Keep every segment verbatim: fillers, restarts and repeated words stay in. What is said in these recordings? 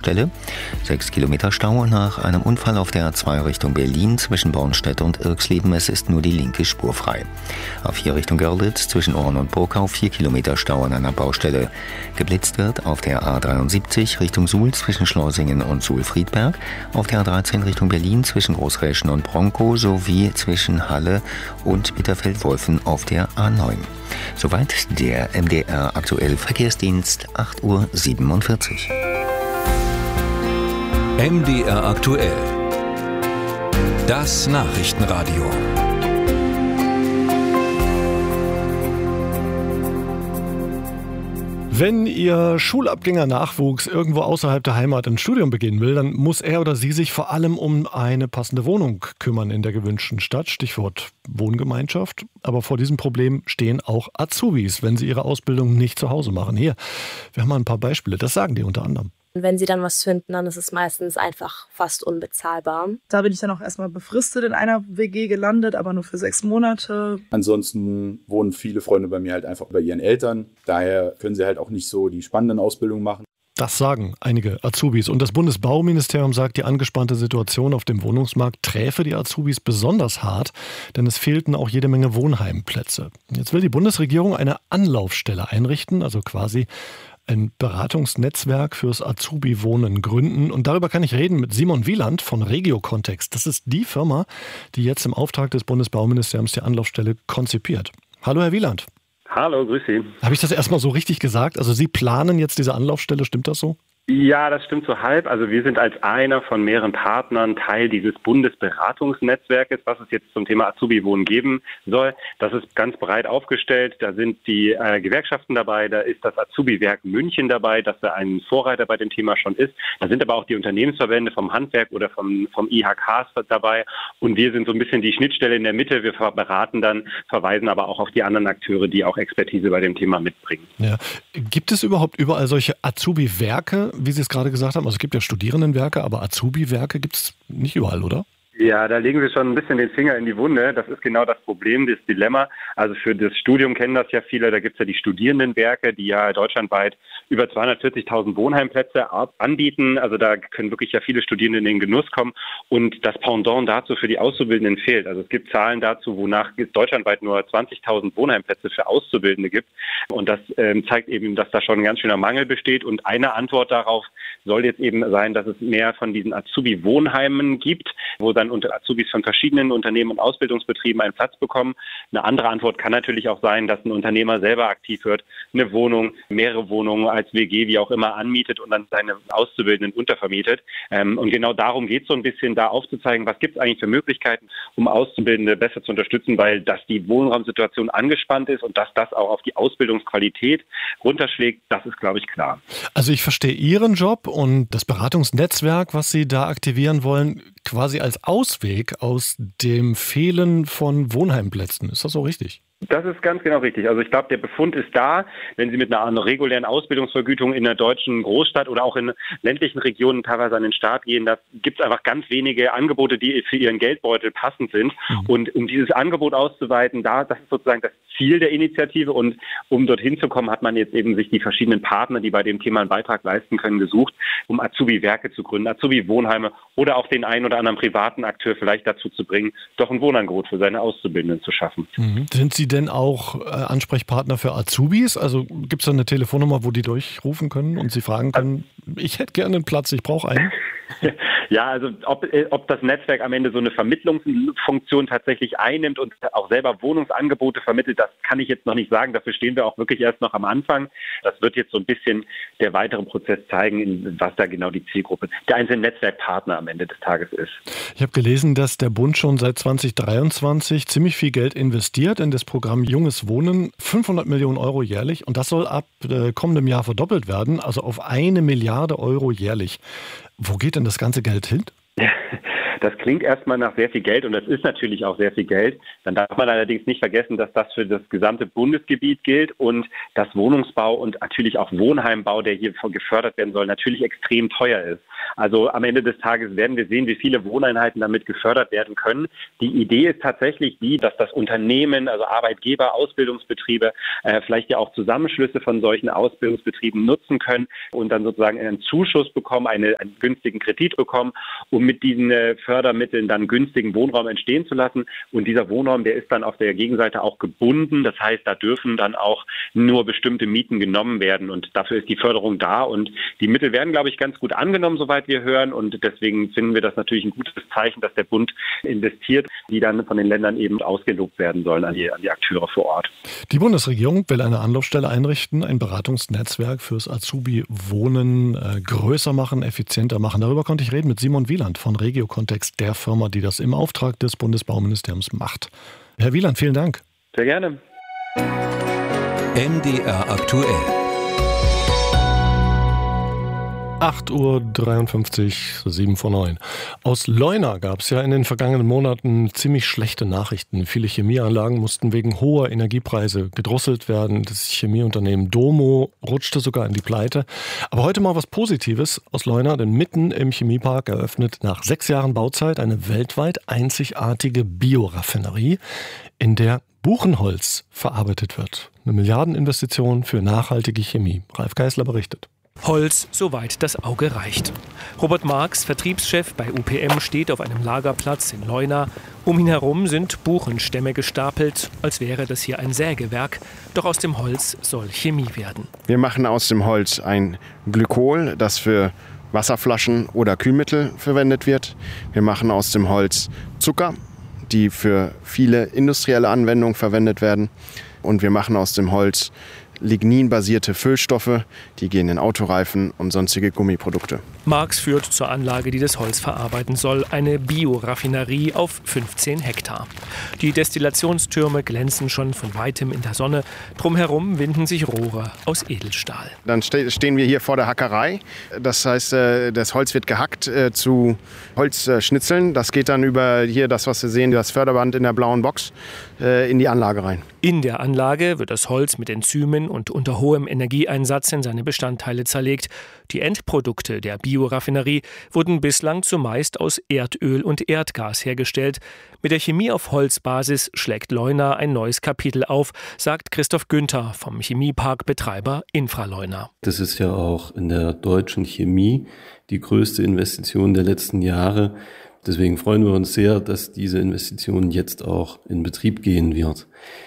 Baustelle. Sechs Kilometer Stau nach einem Unfall auf der A zwei Richtung Berlin zwischen Bornstedt und Irksleben. Es ist nur die linke Spur frei. A vier Richtung Görlitz zwischen Ohren und Burkau vier Kilometer Stau an einer Baustelle. Geblitzt wird auf der A dreiundsiebzig Richtung Suhl zwischen Schleusingen und Suhl-Friedberg, auf der A dreizehn Richtung Berlin zwischen Großräschen und Bronkow sowie zwischen Halle und Bitterfeld-Wolfen auf der A neun. Soweit der M D R Aktuell Verkehrsdienst, acht Uhr siebenundvierzig. M D R Aktuell. Das Nachrichtenradio. Wenn Ihr Schulabgänger-Nachwuchs irgendwo außerhalb der Heimat ein Studium beginnen will, dann muss er oder sie sich vor allem um eine passende Wohnung kümmern in der gewünschten Stadt. Stichwort Wohngemeinschaft. Aber vor diesem Problem stehen auch Azubis, wenn sie ihre Ausbildung nicht zu Hause machen. Hier, wir haben mal ein paar Beispiele. Das sagen die unter anderem. Wenn sie dann was finden, dann ist es meistens einfach fast unbezahlbar. Da bin ich dann auch erstmal befristet in einer W G gelandet, aber nur für sechs Monate. Ansonsten wohnen viele Freunde bei mir halt einfach bei ihren Eltern. Daher können sie halt auch nicht so die spannenden Ausbildungen machen. Das sagen einige Azubis. Und das Bundesbauministerium sagt, die angespannte Situation auf dem Wohnungsmarkt träfe die Azubis besonders hart, denn es fehlten auch jede Menge Wohnheimplätze. Jetzt will die Bundesregierung eine Anlaufstelle einrichten, also quasi ein Beratungsnetzwerk fürs Azubi-Wohnen gründen. Und darüber kann ich reden mit Simon Wieland von Regio-Kontext. Das ist die Firma, die jetzt im Auftrag des Bundesbauministeriums die Anlaufstelle konzipiert. Hallo, Herr Wieland. Hallo, grüß Sie. Habe ich das erstmal so richtig gesagt? Also Sie planen jetzt diese Anlaufstelle, stimmt das so? Ja, das stimmt so halb. Also wir sind als einer von mehreren Partnern Teil dieses Bundesberatungsnetzwerkes, was es jetzt zum Thema Azubi-Wohnen geben soll. Das ist ganz breit aufgestellt. Da sind die äh, Gewerkschaften dabei, da ist das Azubi-Werk München dabei, das da ein Vorreiter bei dem Thema schon ist. Da sind aber auch die Unternehmensverbände vom Handwerk oder vom, vom I H K dabei. Und wir sind so ein bisschen die Schnittstelle in der Mitte. Wir beraten dann, verweisen aber auch auf die anderen Akteure, die auch Expertise bei dem Thema mitbringen. Ja. Gibt es überhaupt überall solche Azubi-Werke, wie Sie es gerade gesagt haben? Also es gibt ja Studierendenwerke, aber Azubi-Werke gibt es nicht überall, oder? Ja, da legen Sie schon ein bisschen den Finger in die Wunde. Das ist genau das Problem, das Dilemma. Also für das Studium kennen das ja viele. Da gibt es ja die Studierendenwerke, die ja deutschlandweit über zweihundertvierzigtausend Wohnheimplätze anbieten. Also da können wirklich ja viele Studierende in den Genuss kommen. Und das Pendant dazu für die Auszubildenden fehlt. Also es gibt Zahlen dazu, wonach es deutschlandweit nur zwanzigtausend Wohnheimplätze für Auszubildende gibt. Und das ähm, zeigt eben, dass da schon ein ganz schöner Mangel besteht. Und eine Antwort darauf soll jetzt eben sein, dass es mehr von diesen Azubi-Wohnheimen gibt, wo dann unter Azubis von verschiedenen Unternehmen und Ausbildungsbetrieben einen Platz bekommen. Eine andere Antwort kann natürlich auch sein, dass ein Unternehmer selber aktiv wird, eine Wohnung, mehrere Wohnungen als W G, wie auch immer, anmietet und dann seine Auszubildenden untervermietet. Und genau darum geht es so ein bisschen, da aufzuzeigen, was gibt es eigentlich für Möglichkeiten, um Auszubildende besser zu unterstützen, weil dass die Wohnraumsituation angespannt ist und dass das auch auf die Ausbildungsqualität runterschlägt, das ist, glaube ich, klar. Also ich verstehe Ihren Job und das Beratungsnetzwerk, was Sie da aktivieren wollen, quasi als Ausweg aus dem Fehlen von Wohnheimplätzen. Ist das so richtig? Das ist ganz genau richtig. Also ich glaube, der Befund ist da, wenn Sie mit einer regulären Ausbildungsvergütung in einer deutschen Großstadt oder auch in ländlichen Regionen teilweise an den Start gehen, da gibt es einfach ganz wenige Angebote, die für Ihren Geldbeutel passend sind. Mhm. Und um dieses Angebot auszuweiten, da, das ist sozusagen das Ziel der Initiative. Und um dorthin zu kommen, hat man jetzt eben sich die verschiedenen Partner, die bei dem Thema einen Beitrag leisten können, gesucht, um Azubi-Werke zu gründen, Azubi-Wohnheime oder auch den einen oder anderen privaten Akteur vielleicht dazu zu bringen, doch ein Wohnangebot für seine Auszubildenden zu schaffen. Mhm. Sind Sie denn auch äh, Ansprechpartner für Azubis? Also gibt es da eine Telefonnummer, wo die durchrufen können und Sie fragen können, ich hätte gerne einen Platz, ich brauche einen? Ja, also ob, ob das Netzwerk am Ende so eine Vermittlungsfunktion tatsächlich einnimmt und auch selber Wohnungsangebote vermittelt, das kann ich jetzt noch nicht sagen. Dafür stehen wir auch wirklich erst noch am Anfang. Das wird jetzt so ein bisschen der weitere Prozess zeigen, was da genau die Zielgruppe der einzelnen Netzwerkpartner am Ende des Tages ist. Ich habe gelesen, dass der Bund schon seit zwanzig dreiundzwanzig ziemlich viel Geld investiert in das Programm Junges Wohnen, fünfhundert Millionen Euro jährlich, und das soll ab äh, kommendem Jahr verdoppelt werden, also auf eine Milliarde Euro jährlich. Wo geht denn das ganze Geld hin? Das klingt erstmal nach sehr viel Geld und das ist natürlich auch sehr viel Geld. Dann darf man allerdings nicht vergessen, dass das für das gesamte Bundesgebiet gilt und dass Wohnungsbau und natürlich auch Wohnheimbau, der hier gefördert werden soll, natürlich extrem teuer ist. Also am Ende des Tages werden wir sehen, wie viele Wohneinheiten damit gefördert werden können. Die Idee ist tatsächlich die, dass das Unternehmen, also Arbeitgeber, Ausbildungsbetriebe, äh, vielleicht ja auch Zusammenschlüsse von solchen Ausbildungsbetrieben nutzen können und dann sozusagen einen Zuschuss bekommen, eine, einen günstigen Kredit bekommen, um mit diesen äh, Fördermitteln dann günstigen Wohnraum entstehen zu lassen. Und dieser Wohnraum, der ist dann auf der Gegenseite auch gebunden. Das heißt, da dürfen dann auch nur bestimmte Mieten genommen werden. Und dafür ist die Förderung da. Und die Mittel werden, glaube ich, ganz gut angenommen, soweit wir hören. Und deswegen finden wir das natürlich ein gutes Zeichen, dass der Bund investiert, die dann von den Ländern eben ausgelobt werden sollen an die, an die Akteure vor Ort. Die Bundesregierung will eine Anlaufstelle einrichten, ein Beratungsnetzwerk fürs Azubi-Wohnen äh, größer machen, effizienter machen. Darüber konnte ich reden mit Simon Wieland von Regio-Kontext, der Firma, die das im Auftrag des Bundesbauministeriums macht. Herr Wieland, vielen Dank. Sehr gerne. M D R aktuell. acht Uhr dreiundfünfzig, sieben vor neun. Aus Leuna gab es ja in den vergangenen Monaten ziemlich schlechte Nachrichten. Viele Chemieanlagen mussten wegen hoher Energiepreise gedrosselt werden. Das Chemieunternehmen Domo rutschte sogar in die Pleite. Aber heute mal was Positives aus Leuna, denn mitten im Chemiepark eröffnet nach sechs Jahren Bauzeit eine weltweit einzigartige Bioraffinerie, in der Buchenholz verarbeitet wird. Eine Milliardeninvestition für nachhaltige Chemie. Ralf Geisler berichtet. Holz, soweit das Auge reicht. Robert Marx, Vertriebschef bei U P M, steht auf einem Lagerplatz in Leuna. Um ihn herum sind Buchenstämme gestapelt, als wäre das hier ein Sägewerk. Doch aus dem Holz soll Chemie werden. Wir machen aus dem Holz ein Glykol, das für Wasserflaschen oder Kühlmittel verwendet wird. Wir machen aus dem Holz Zucker, die für viele industrielle Anwendungen verwendet werden. Und wir machen aus dem Holz ligninbasierte Füllstoffe, die gehen in Autoreifen und sonstige Gummiprodukte. Marx führt zur Anlage, die das Holz verarbeiten soll, eine Bioraffinerie auf fünfzehn Hektar. Die Destillationstürme glänzen schon von weitem in der Sonne. Drumherum winden sich Rohre aus Edelstahl. Dann ste- stehen wir hier vor der Hackerei. Das heißt, äh, das Holz wird gehackt äh, zu Holzschnitzeln. Das geht dann über hier das, was wir sehen, das Förderband in der blauen Box, äh, in die Anlage rein. In der Anlage wird das Holz mit Enzymen und unter hohem Energieeinsatz in seine Bestandteile zerlegt. Die Endprodukte der Bioraffinerie wurden bislang zumeist aus Erdöl und Erdgas hergestellt. Mit der Chemie auf Holzbasis schlägt Leuna ein neues Kapitel auf, sagt Christoph Günther vom Chemieparkbetreiber Infraleuna. Das ist ja auch in der deutschen Chemie die größte Investition der letzten Jahre. Deswegen freuen wir uns sehr, dass diese Investition jetzt auch in Betrieb gehen wird.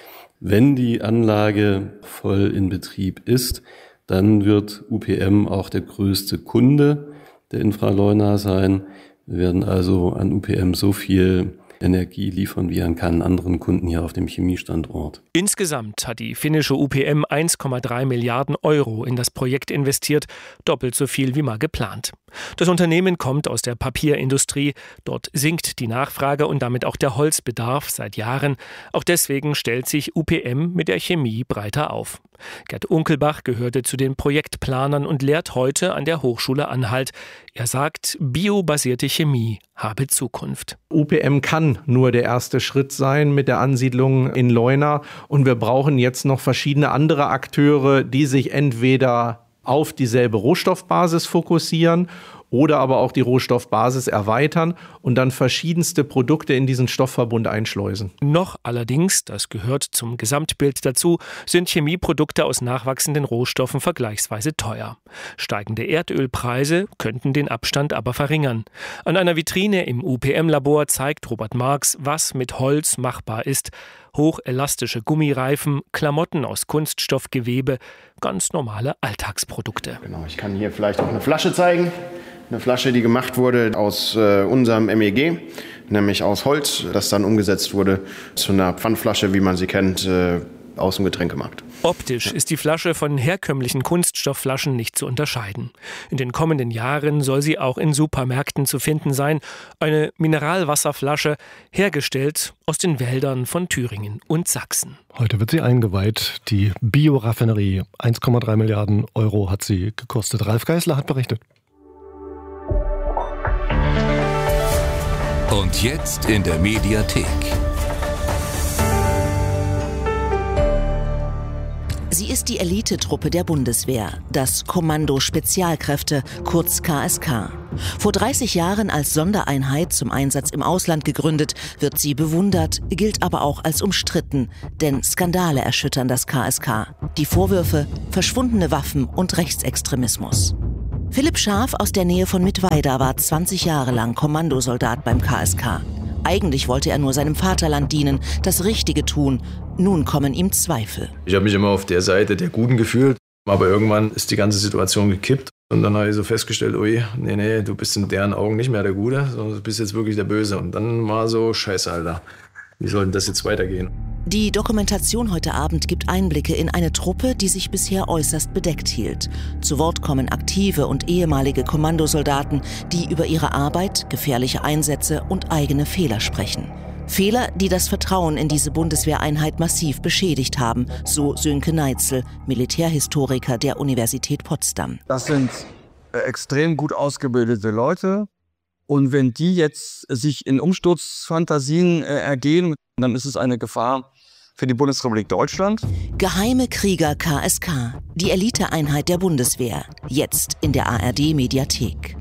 Wenn die Anlage voll in Betrieb ist, dann wird U P M auch der größte Kunde der Infraleuna sein. Wir werden also an U P M so viel Energie liefern wie an keinen anderen Kunden hier auf dem Chemiestandort. Insgesamt hat die finnische U P M eins Komma drei Milliarden Euro in das Projekt investiert, doppelt so viel wie mal geplant. Das Unternehmen kommt aus der Papierindustrie. Dort sinkt die Nachfrage und damit auch der Holzbedarf seit Jahren. Auch deswegen stellt sich U P M mit der Chemie breiter auf. Gerd Unkelbach gehörte zu den Projektplanern und lehrt heute an der Hochschule Anhalt. Er sagt, biobasierte Chemie habe Zukunft. U P M kann nur der erste Schritt sein mit der Ansiedlung in Leuna. Und wir brauchen jetzt noch verschiedene andere Akteure, die sich entweder auf dieselbe Rohstoffbasis fokussieren oder aber auch die Rohstoffbasis erweitern und dann verschiedenste Produkte in diesen Stoffverbund einschleusen. Noch allerdings, das gehört zum Gesamtbild dazu, sind Chemieprodukte aus nachwachsenden Rohstoffen vergleichsweise teuer. Steigende Erdölpreise könnten den Abstand aber verringern. An einer Vitrine im U P M-Labor zeigt Robert Marx, was mit Holz machbar ist. Hochelastische Gummireifen, Klamotten aus Kunststoffgewebe, ganz normale Alltagsprodukte. Genau, ich kann hier vielleicht auch eine Flasche zeigen. Eine Flasche, die gemacht wurde aus äh, unserem M E G, nämlich aus Holz, das dann umgesetzt wurde zu einer Pfandflasche, wie man sie kennt, äh, aus dem Getränkemarkt. Optisch ist die Flasche von herkömmlichen Kunststoffflaschen nicht zu unterscheiden. In den kommenden Jahren soll sie auch in Supermärkten zu finden sein. Eine Mineralwasserflasche, hergestellt aus den Wäldern von Thüringen und Sachsen. Heute wird sie eingeweiht. Die Bioraffinerie, eins Komma drei Milliarden Euro hat sie gekostet. Ralf Geisler hat berichtet. Und jetzt in der Mediathek. Sie ist die Elitetruppe der Bundeswehr, das Kommando Spezialkräfte, kurz K S K. Vor dreißig Jahren als Sondereinheit zum Einsatz im Ausland gegründet, wird sie bewundert, gilt aber auch als umstritten, denn Skandale erschüttern das K S K. Die Vorwürfe: verschwundene Waffen und Rechtsextremismus. Philipp Scharf aus der Nähe von Mittweida war zwanzig Jahre lang Kommandosoldat beim K S K. Eigentlich wollte er nur seinem Vaterland dienen, das Richtige tun. Nun kommen ihm Zweifel. Ich habe mich immer auf der Seite der Guten gefühlt, aber irgendwann ist die ganze Situation gekippt. Und dann habe ich so festgestellt, ui, nee, nee, du bist in deren Augen nicht mehr der Gute, sondern du bist jetzt wirklich der Böse. Und dann war so, scheiße, Alter, wie soll denn das jetzt weitergehen? Die Dokumentation heute Abend gibt Einblicke in eine Truppe, die sich bisher äußerst bedeckt hielt. Zu Wort kommen aktive und ehemalige Kommandosoldaten, die über ihre Arbeit, gefährliche Einsätze und eigene Fehler sprechen. Fehler, die das Vertrauen in diese Bundeswehreinheit massiv beschädigt haben, so Sönke Neitzel, Militärhistoriker der Universität Potsdam. Das sind äh, extrem gut ausgebildete Leute. Und wenn die jetzt sich in Umsturzfantasien äh, ergehen, dann ist es eine Gefahr für die Bundesrepublik Deutschland. Geheime Krieger K S K, die Eliteeinheit der Bundeswehr, jetzt in der A R D-Mediathek.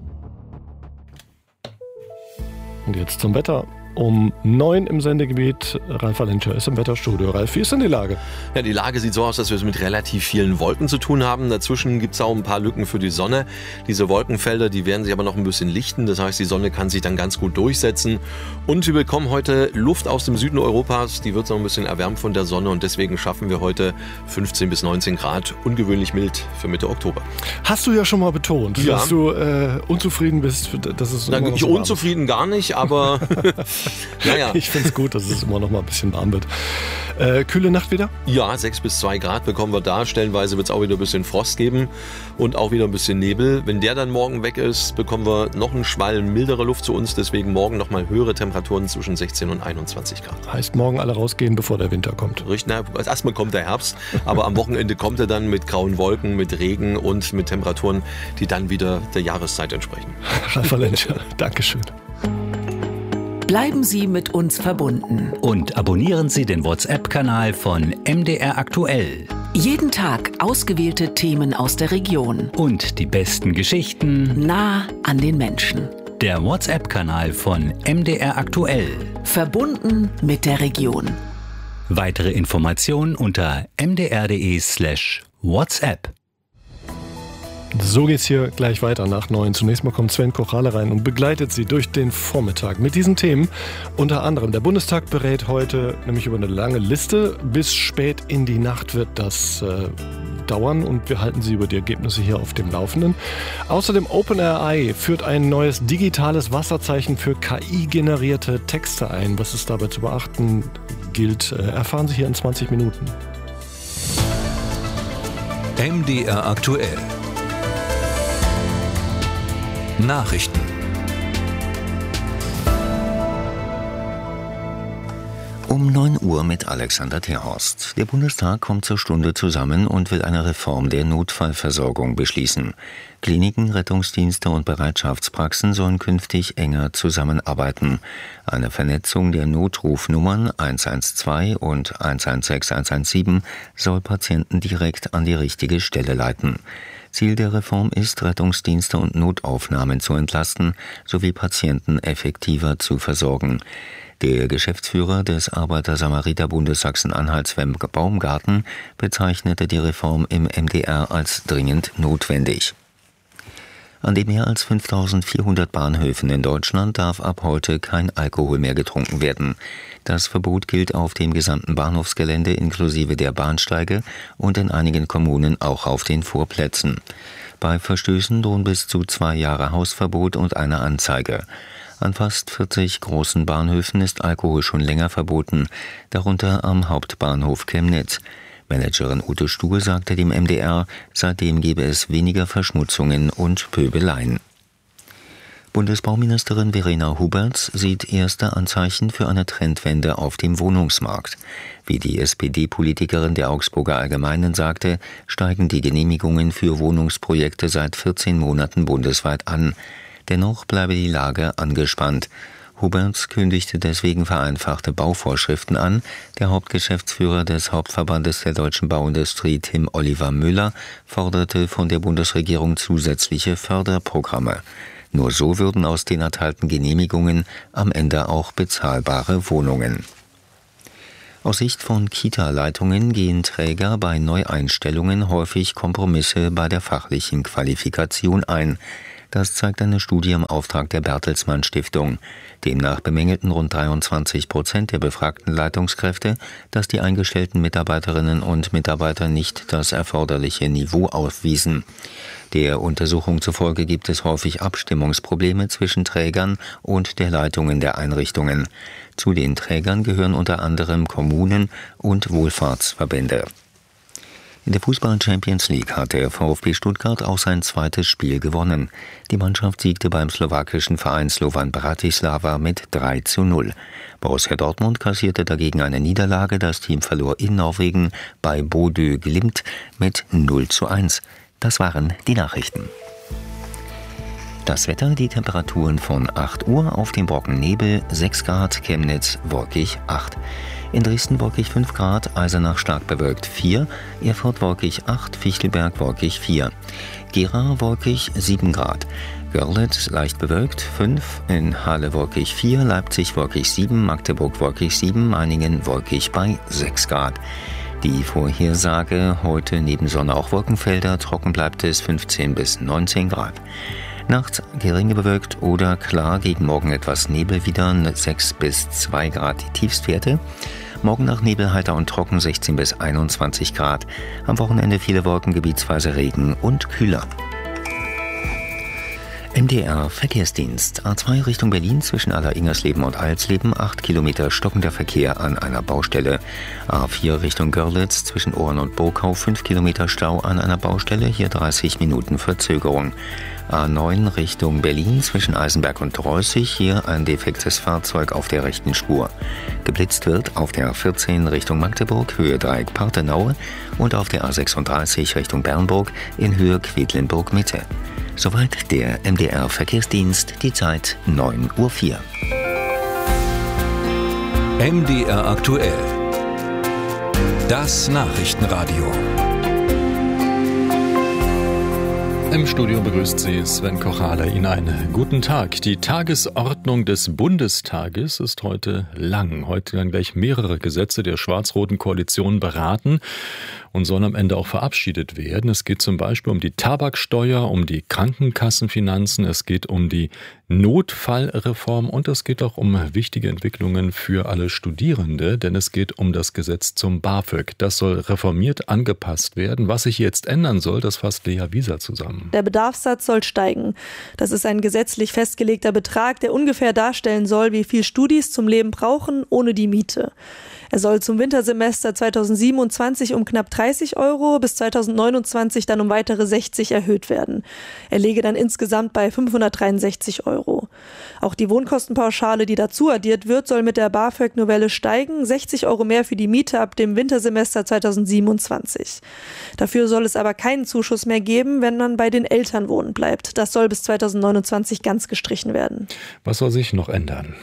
Und jetzt zum Wetter. Um neun im Sendegebiet. Ralf Alenscher ist im Wetterstudio. Ralf, wie ist denn die Lage? Ja, die Lage sieht so aus, dass wir es mit relativ vielen Wolken zu tun haben. Dazwischen gibt es auch ein paar Lücken für die Sonne. Diese Wolkenfelder, die werden sich aber noch ein bisschen lichten. Das heißt, die Sonne kann sich dann ganz gut durchsetzen. Und wir bekommen heute Luft aus dem Süden Europas. Die wird noch ein bisschen erwärmt von der Sonne. Und deswegen schaffen wir heute fünfzehn bis neunzehn Grad. Ungewöhnlich mild für Mitte Oktober. Hast du ja schon mal betont, ja. dass du äh, unzufrieden bist. Dass es Na, ich so unzufrieden gar nicht, aber... Naja. Ich finde es gut, dass es immer noch mal ein bisschen warm wird. Äh, kühle Nacht wieder? Ja, sechs bis zwei Grad bekommen wir da. Stellenweise wird es auch wieder ein bisschen Frost geben und auch wieder ein bisschen Nebel. Wenn der dann morgen weg ist, bekommen wir noch einen Schwall mildere Luft zu uns. Deswegen morgen noch mal höhere Temperaturen zwischen sechzehn und einundzwanzig Grad. Heißt morgen alle rausgehen, bevor der Winter kommt? Richtig, na, erstmal kommt der Herbst, aber am Wochenende kommt er dann mit grauen Wolken, mit Regen und mit Temperaturen, die dann wieder der Jahreszeit entsprechen. Ralf Alenscher, Dankeschön. Bleiben Sie mit uns verbunden. Und abonnieren Sie den WhatsApp-Kanal von M D R Aktuell. Jeden Tag ausgewählte Themen aus der Region. Und die besten Geschichten nah an den Menschen. Der WhatsApp-Kanal von M D R Aktuell. Verbunden mit der Region. Weitere Informationen unter m d r punkt d e slash WhatsApp. So geht's hier gleich weiter nach neun. Zunächst mal kommt Sven Kochale rein und begleitet Sie durch den Vormittag mit diesen Themen. Unter anderem, der Bundestag berät heute nämlich über eine lange Liste. Bis spät in die Nacht wird das äh, dauern und wir halten Sie über die Ergebnisse hier auf dem Laufenden. Außerdem OpenAI führt ein neues digitales Wasserzeichen für K I-generierte Texte ein. Was es dabei zu beachten gilt, äh, erfahren Sie hier in zwanzig Minuten. M D R aktuell. Nachrichten. Um neun Uhr mit Alexander Terhorst. Der Bundestag kommt zur Stunde zusammen und will eine Reform der Notfallversorgung beschließen. Kliniken, Rettungsdienste und Bereitschaftspraxen sollen künftig enger zusammenarbeiten. Eine Vernetzung der Notrufnummern eins eins zwei und eins eins sechs eins eins sieben soll Patienten direkt an die richtige Stelle leiten. Ziel der Reform ist, Rettungsdienste und Notaufnahmen zu entlasten sowie Patienten effektiver zu versorgen. Der Geschäftsführer des Arbeiter-Samariter-Bundes Sachsen-Anhalt, Sven Baumgarten, bezeichnete die Reform im M D R als dringend notwendig. An den mehr als fünftausendvierhundert Bahnhöfen in Deutschland darf ab heute kein Alkohol mehr getrunken werden. Das Verbot gilt auf dem gesamten Bahnhofsgelände inklusive der Bahnsteige und in einigen Kommunen auch auf den Vorplätzen. Bei Verstößen drohen bis zu zwei Jahre Hausverbot und eine Anzeige. An fast vierzig großen Bahnhöfen ist Alkohol schon länger verboten, darunter am Hauptbahnhof Chemnitz. Managerin Ute Stuhe sagte dem M D R, seitdem gebe es weniger Verschmutzungen und Pöbeleien. Bundesbauministerin Verena Huberts sieht erste Anzeichen für eine Trendwende auf dem Wohnungsmarkt. Wie die S P D-Politikerin der Augsburger Allgemeinen sagte, steigen die Genehmigungen für Wohnungsprojekte seit vierzehn Monaten bundesweit an. Dennoch bleibe die Lage angespannt. Huberts kündigte deswegen vereinfachte Bauvorschriften an. Der Hauptgeschäftsführer des Hauptverbandes der deutschen Bauindustrie, Tim Oliver Müller, forderte von der Bundesregierung zusätzliche Förderprogramme. Nur so würden aus den erteilten Genehmigungen am Ende auch bezahlbare Wohnungen. Aus Sicht von Kita-Leitungen gehen Träger bei Neueinstellungen häufig Kompromisse bei der fachlichen Qualifikation ein. Das zeigt eine Studie im Auftrag der Bertelsmann Stiftung. Demnach bemängelten rund dreiundzwanzig Prozent der befragten Leitungskräfte, dass die eingestellten Mitarbeiterinnen und Mitarbeiter nicht das erforderliche Niveau aufwiesen. Der Untersuchung zufolge gibt es häufig Abstimmungsprobleme zwischen Trägern und der Leitungen der Einrichtungen. Zu den Trägern gehören unter anderem Kommunen und Wohlfahrtsverbände. In der Fußball-Champions League hat der VfB Stuttgart auch sein zweites Spiel gewonnen. Die Mannschaft siegte beim slowakischen Verein Slovan Bratislava mit drei zu null. Borussia Dortmund kassierte dagegen eine Niederlage. Das Team verlor in Norwegen bei Bodø Glimt mit null zu eins. Das waren die Nachrichten. Das Wetter, die Temperaturen von acht Uhr, auf dem Brocken Nebel sechs Grad, Chemnitz wolkig acht. In Dresden wolkig fünf Grad, Eisenach stark bewölkt vier, Erfurt wolkig acht, Fichtelberg wolkig vier, Gera wolkig sieben Grad, Görlitz leicht bewölkt fünf, in Halle wolkig vier, Leipzig wolkig sieben, Magdeburg wolkig sieben, Meiningen wolkig bei sechs Grad. Die Vorhersage: heute neben Sonne auch Wolkenfelder, trocken bleibt es fünfzehn bis neunzehn Grad. Nachts gering bewölkt oder klar, gegen Morgen etwas Nebel wieder, sechs bis zwei Grad die Tiefstwerte. Morgen nach Nebel heiter und trocken sechzehn bis einundzwanzig Grad. Am Wochenende viele Wolken, gebietsweise Regen und kühler. M D R Verkehrsdienst. A zwei Richtung Berlin zwischen Aller-Ingersleben und Alsleben, acht Kilometer stockender Verkehr an einer Baustelle. A vier Richtung Görlitz zwischen Ohren und Burgau, fünf Kilometer Stau an einer Baustelle, hier dreißig Minuten Verzögerung. A neun Richtung Berlin zwischen Eisenberg und Dreußig, hier ein defektes Fahrzeug auf der rechten Spur. Geblitzt wird auf der A vierzehn Richtung Magdeburg, Höhe Dreieck Parthenaue, und auf der A sechsunddreißig Richtung Bernburg in Höhe Quedlinburg Mitte. Soweit der M D R Verkehrsdienst, die Zeit neun Uhr vier. M D R aktuell. Das Nachrichtenradio. Im Studio begrüßt Sie Sven Kochaler. Ihnen einen guten Tag. Die Tagesordnung des Bundestages ist heute lang. Heute werden gleich mehrere Gesetze der schwarz-roten Koalition beraten und sollen am Ende auch verabschiedet werden. Es geht zum Beispiel um die Tabaksteuer, um die Krankenkassenfinanzen, es geht um die Notfallreform und es geht auch um wichtige Entwicklungen für alle Studierende, denn es geht um das Gesetz zum BAföG. Das soll reformiert angepasst werden. Was sich jetzt ändern soll, das fasst Lea Wieser zusammen. Der Bedarfssatz soll steigen. Das ist ein gesetzlich festgelegter Betrag, der ungefähr darstellen soll, wie viel Studis zum Leben brauchen ohne die Miete. Er soll zum Wintersemester zweitausendsiebenundzwanzig um knapp dreißig Euro, bis zweitausendneunundzwanzig dann um weitere sechzig erhöht werden. Er läge dann insgesamt bei fünfhundertdreiundsechzig Euro. Auch die Wohnkostenpauschale, die dazu addiert wird, soll mit der BAföG-Novelle steigen, sechzig Euro mehr für die Miete ab dem Wintersemester zweitausendsiebenundzwanzig. Dafür soll es aber keinen Zuschuss mehr geben, wenn man bei den Eltern wohnen bleibt. Das soll bis zweitausendneunundzwanzig ganz gestrichen werden. Was soll sich noch ändern?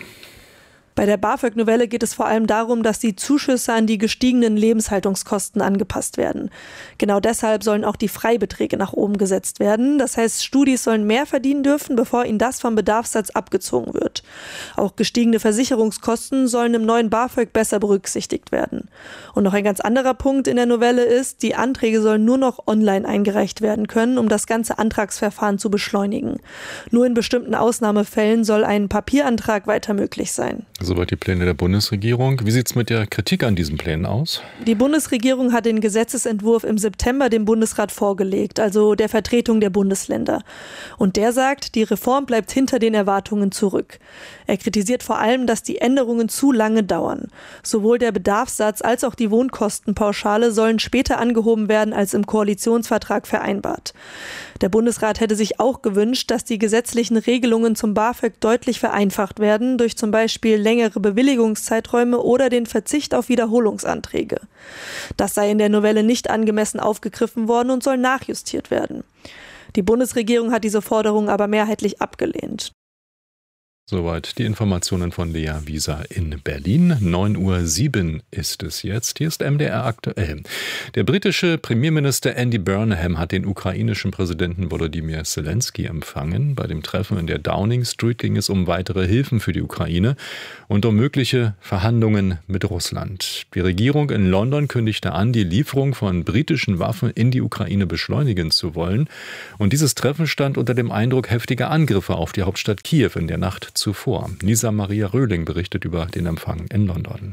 Bei der BAföG-Novelle geht es vor allem darum, dass die Zuschüsse an die gestiegenen Lebenshaltungskosten angepasst werden. Genau deshalb sollen auch die Freibeträge nach oben gesetzt werden. Das heißt, Studis sollen mehr verdienen dürfen, bevor ihnen das vom Bedarfssatz abgezogen wird. Auch gestiegene Versicherungskosten sollen im neuen BAföG besser berücksichtigt werden. Und noch ein ganz anderer Punkt in der Novelle ist, die Anträge sollen nur noch online eingereicht werden können, um das ganze Antragsverfahren zu beschleunigen. Nur in bestimmten Ausnahmefällen soll ein Papierantrag weiter möglich sein. Soweit die Pläne der Bundesregierung. Wie sieht es mit der Kritik an diesen Plänen aus? Die Bundesregierung hat den Gesetzesentwurf im September dem Bundesrat vorgelegt, also der Vertretung der Bundesländer. Und der sagt, die Reform bleibt hinter den Erwartungen zurück. Er kritisiert vor allem, dass die Änderungen zu lange dauern. Sowohl der Bedarfssatz als auch die Wohnkostenpauschale sollen später angehoben werden als im Koalitionsvertrag vereinbart. Der Bundesrat hätte sich auch gewünscht, dass die gesetzlichen Regelungen zum BAföG deutlich vereinfacht werden, durch zum Beispiel längere Bewilligungszeiträume oder den Verzicht auf Wiederholungsanträge. Das sei in der Novelle nicht angemessen aufgegriffen worden und soll nachjustiert werden. Die Bundesregierung hat diese Forderung aber mehrheitlich abgelehnt. Soweit die Informationen von Lea Wieser in Berlin. neun Uhr sieben ist es jetzt. Hier ist M D R aktuell. Der britische Premierminister Andy Burnham hat den ukrainischen Präsidenten Volodymyr Zelensky empfangen. Bei dem Treffen in der Downing Street ging es um weitere Hilfen für die Ukraine und um mögliche Verhandlungen mit Russland. Die Regierung in London kündigte an, die Lieferung von britischen Waffen in die Ukraine beschleunigen zu wollen. Und dieses Treffen stand unter dem Eindruck heftiger Angriffe auf die Hauptstadt Kiew in der Nacht zuvor. Lisa Maria Röhling berichtet über den Empfang in London.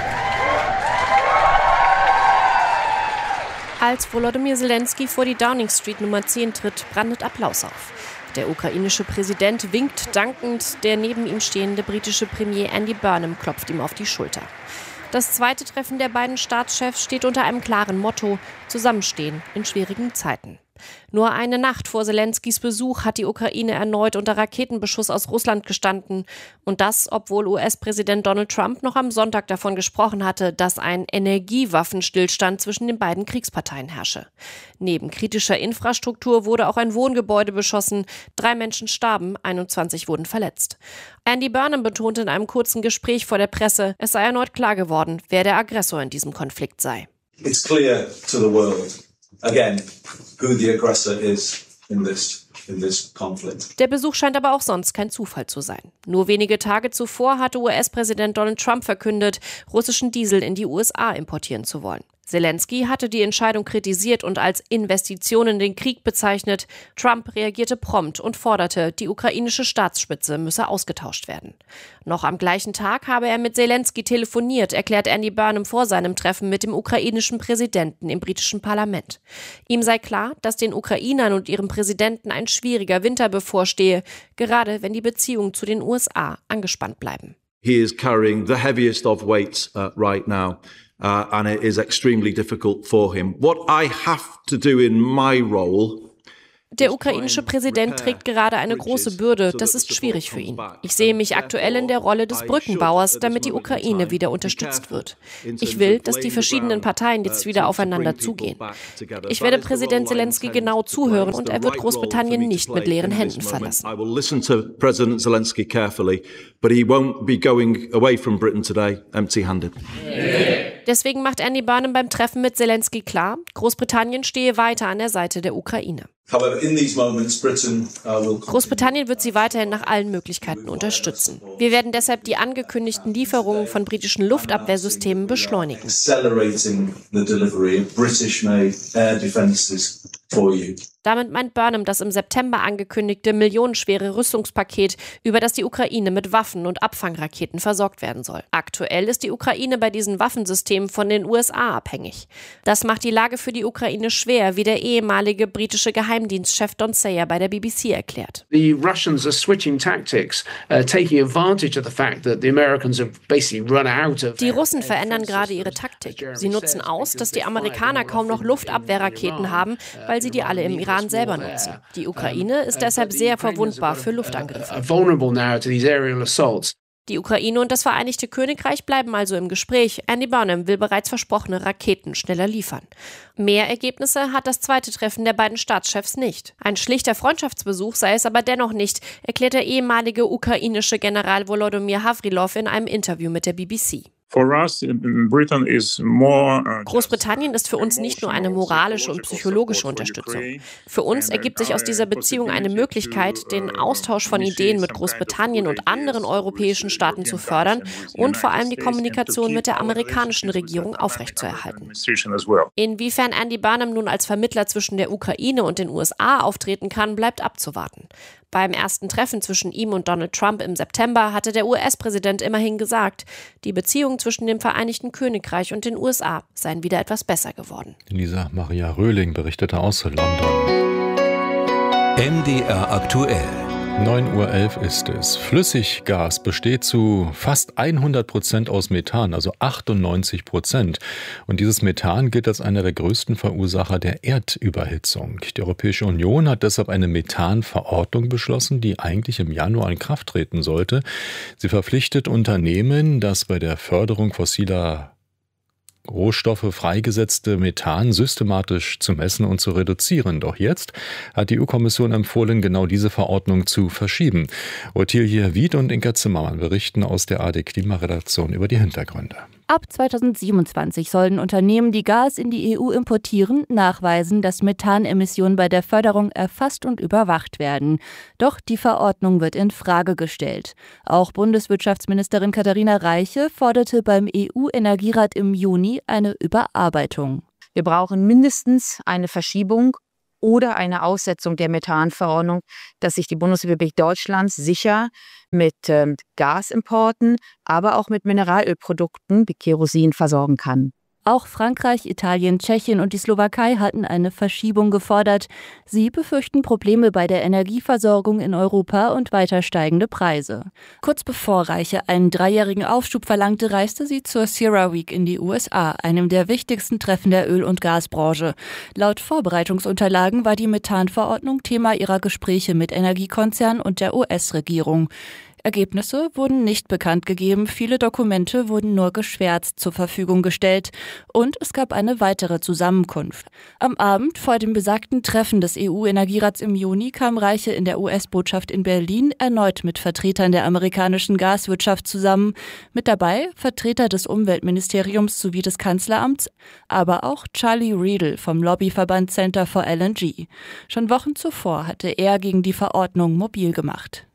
Als Volodymyr Zelensky vor die Downing Street Nummer zehn tritt, brandet Applaus auf. Der ukrainische Präsident winkt dankend, der neben ihm stehende britische Premier Andy Burnham klopft ihm auf die Schulter. Das zweite Treffen der beiden Staatschefs steht unter einem klaren Motto: Zusammenstehen in schwierigen Zeiten. Nur eine Nacht vor Zelenskys Besuch hat die Ukraine erneut unter Raketenbeschuss aus Russland gestanden. Und das, obwohl U S-Präsident Donald Trump noch am Sonntag davon gesprochen hatte, dass ein Energiewaffenstillstand zwischen den beiden Kriegsparteien herrsche. Neben kritischer Infrastruktur wurde auch ein Wohngebäude beschossen. Drei Menschen starben, einundzwanzig wurden verletzt. Andy Burnham betonte in einem kurzen Gespräch vor der Presse, es sei erneut klar geworden, wer der Aggressor in diesem Konflikt sei. It's clear to the world. Again, who the aggressor is in this, in this conflict. Der Besuch scheint aber auch sonst kein Zufall zu sein. Nur wenige Tage zuvor hatte U S-Präsident Donald Trump verkündet, russischen Diesel in die U S A importieren zu wollen. Zelensky hatte die Entscheidung kritisiert und als Investition in den Krieg bezeichnet. Trump reagierte prompt und forderte, die ukrainische Staatsspitze müsse ausgetauscht werden. Noch am gleichen Tag habe er mit Zelensky telefoniert, erklärt Andy Burnham vor seinem Treffen mit dem ukrainischen Präsidenten im britischen Parlament. Ihm sei klar, dass den Ukrainern und ihrem Präsidenten ein schwieriger Winter bevorstehe, gerade wenn die Beziehungen zu den U S A angespannt bleiben. He is carrying the heaviest of weights uh, right now. Uh, and it is extremely difficult for him. What I have to do in my role. Der ukrainische Präsident trägt gerade eine große Bürde. Das ist schwierig für ihn. Ich sehe mich aktuell in der Rolle des Brückenbauers, damit die Ukraine wieder unterstützt wird. Ich will, dass die verschiedenen Parteien jetzt wieder aufeinander zugehen. Ich werde Präsident Zelensky genau zuhören und er wird Großbritannien nicht mit leeren Händen verlassen. I will listen to President Zelensky carefully, but he won't be going away from Britain today empty-handed. Deswegen macht Andy Burnham beim Treffen mit Zelensky klar, Großbritannien stehe weiter an der Seite der Ukraine. Großbritannien wird sie weiterhin nach allen Möglichkeiten unterstützen. Wir werden deshalb die angekündigten Lieferungen von britischen Luftabwehrsystemen beschleunigen. Damit meint Burnham das im September angekündigte millionenschwere Rüstungspaket, über das die Ukraine mit Waffen und Abfangraketen versorgt werden soll. Aktuell ist die Ukraine bei diesen Waffensystemen von den U S A abhängig. Das macht die Lage für die Ukraine schwer, wie der ehemalige britische Geheimdienstchef Don Sayer bei der B B C erklärt. The Russians are switching tactics, uh, taking advantage of the fact that the Americans have basically run out of. Die Russen verändern gerade ihre Taktik. Sie nutzen aus, dass die Amerikaner kaum noch Luftabwehrraketen haben, weil sie die alle im Iran selber nutzen. Die Ukraine ist deshalb sehr verwundbar für Luftangriffe. Die Ukraine und das Vereinigte Königreich bleiben also im Gespräch. Andy Burnham will bereits versprochene Raketen schneller liefern. Mehr Ergebnisse hat das zweite Treffen der beiden Staatschefs nicht. Ein schlichter Freundschaftsbesuch sei es aber dennoch nicht, erklärt der ehemalige ukrainische General Volodymyr Havrilov in einem Interview mit der B B C. Großbritannien ist für uns nicht nur eine moralische und psychologische Unterstützung. Für uns ergibt sich aus dieser Beziehung eine Möglichkeit, den Austausch von Ideen mit Großbritannien und anderen europäischen Staaten zu fördern und vor allem die Kommunikation mit der amerikanischen Regierung aufrechtzuerhalten. Inwiefern Andy Burnham nun als Vermittler zwischen der Ukraine und den U S A auftreten kann, bleibt abzuwarten. Beim ersten Treffen zwischen ihm und Donald Trump im September hatte der U S-Präsident immerhin gesagt, die Beziehungen zwischen dem Vereinigten Königreich und den U S A seien wieder etwas besser geworden. Lisa Maria Röhling berichtete aus London. M D R aktuell. neun Uhr elf ist es. Flüssiggas besteht zu fast hundert Prozent aus Methan, also achtundneunzig Prozent. Und dieses Methan gilt als einer der größten Verursacher der Erdüberhitzung. Die Europäische Union hat deshalb eine Methanverordnung beschlossen, die eigentlich im Januar in Kraft treten sollte. Sie verpflichtet Unternehmen, das bei der Förderung fossiler Rohstoffe freigesetzte Methan systematisch zu messen und zu reduzieren. Doch jetzt hat die E U-Kommission empfohlen, genau diese Verordnung zu verschieben. Ottilie Wied und Inka Zimmermann berichten aus der A D Klimaredaktion über die Hintergründe. Ab zweitausendsiebenundzwanzig sollen Unternehmen, die Gas in die E U importieren, nachweisen, dass Methanemissionen bei der Förderung erfasst und überwacht werden. Doch die Verordnung wird in Frage gestellt. Auch Bundeswirtschaftsministerin Katharina Reiche forderte beim E U-Energierat im Juni eine Überarbeitung. Wir brauchen mindestens eine Verschiebung oder eine Aussetzung der Methanverordnung, dass sich die Bundesrepublik Deutschland sicher mit ähm, Gasimporten, aber auch mit Mineralölprodukten wie Kerosin versorgen kann. Auch Frankreich, Italien, Tschechien und die Slowakei hatten eine Verschiebung gefordert. Sie befürchten Probleme bei der Energieversorgung in Europa und weiter steigende Preise. Kurz bevor Reiche einen dreijährigen Aufschub verlangte, reiste sie zur CERAWeek in die U S A, einem der wichtigsten Treffen der Öl- und Gasbranche. Laut Vorbereitungsunterlagen war die Methanverordnung Thema ihrer Gespräche mit Energiekonzernen und der U S-Regierung. Ergebnisse wurden nicht bekannt gegeben, viele Dokumente wurden nur geschwärzt zur Verfügung gestellt und es gab eine weitere Zusammenkunft. Am Abend vor dem besagten Treffen des E U-Energierats im Juni kam Reiche in der U S-Botschaft in Berlin erneut mit Vertretern der amerikanischen Gaswirtschaft zusammen. Mit dabei Vertreter des Umweltministeriums sowie des Kanzleramts, aber auch Charlie Riedel vom Lobbyverband Center for L N G. Schon Wochen zuvor hatte er gegen die Verordnung mobil gemacht.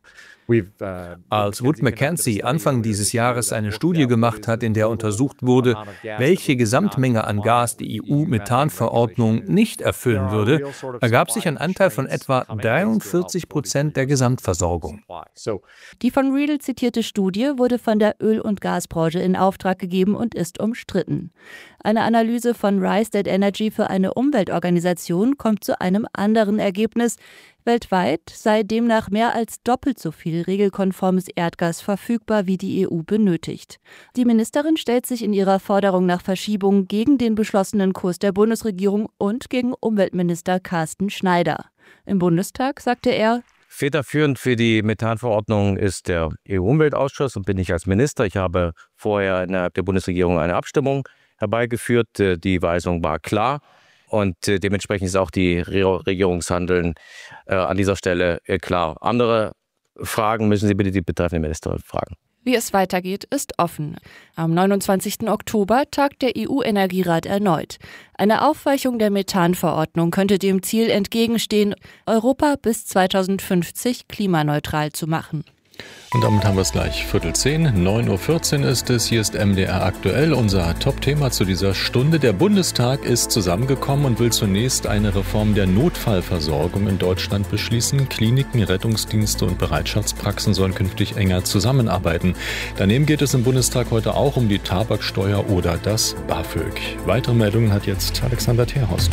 Als Wood Mackenzie Anfang dieses Jahres eine Studie gemacht hat, in der untersucht wurde, welche Gesamtmenge an Gas die E U-Methanverordnung nicht erfüllen würde, ergab sich ein Anteil von etwa dreiundvierzig Prozent der Gesamtversorgung. Die von Riedel zitierte Studie wurde von der Öl- und Gasbranche in Auftrag gegeben und ist umstritten. Eine Analyse von Rystad Energy für eine Umweltorganisation kommt zu einem anderen Ergebnis. Weltweit sei demnach mehr als doppelt so viel regelkonformes Erdgas verfügbar, wie die E U benötigt. Die Ministerin stellt sich in ihrer Forderung nach Verschiebung gegen den beschlossenen Kurs der Bundesregierung und gegen Umweltminister Carsten Schneider. Im Bundestag sagte er: Federführend für die Methanverordnung ist der E U-Umweltausschuss und bin ich als Minister. Ich habe vorher innerhalb der Bundesregierung eine Abstimmung herbeigeführt. Die Weisung war klar. Und äh, dementsprechend ist auch die Re- Regierungshandeln äh, an dieser Stelle äh, klar. Andere Fragen müssen Sie bitte die betreffende Ministerin fragen. Wie es weitergeht, ist offen. Am neunundzwanzigsten Oktober tagt der E U-Energierat erneut. Eine Aufweichung der Methanverordnung könnte dem Ziel entgegenstehen, Europa bis zweitausendfünfzig klimaneutral zu machen. Und damit haben wir es gleich Viertel zehn, neun Uhr vierzehn ist es. Hier ist M D R aktuell, unser Top-Thema zu dieser Stunde. Der Bundestag ist zusammengekommen und will zunächst eine Reform der Notfallversorgung in Deutschland beschließen. Kliniken, Rettungsdienste und Bereitschaftspraxen sollen künftig enger zusammenarbeiten. Daneben geht es im Bundestag heute auch um die Tabaksteuer oder das BAföG. Weitere Meldungen hat jetzt Alexander Terhorst.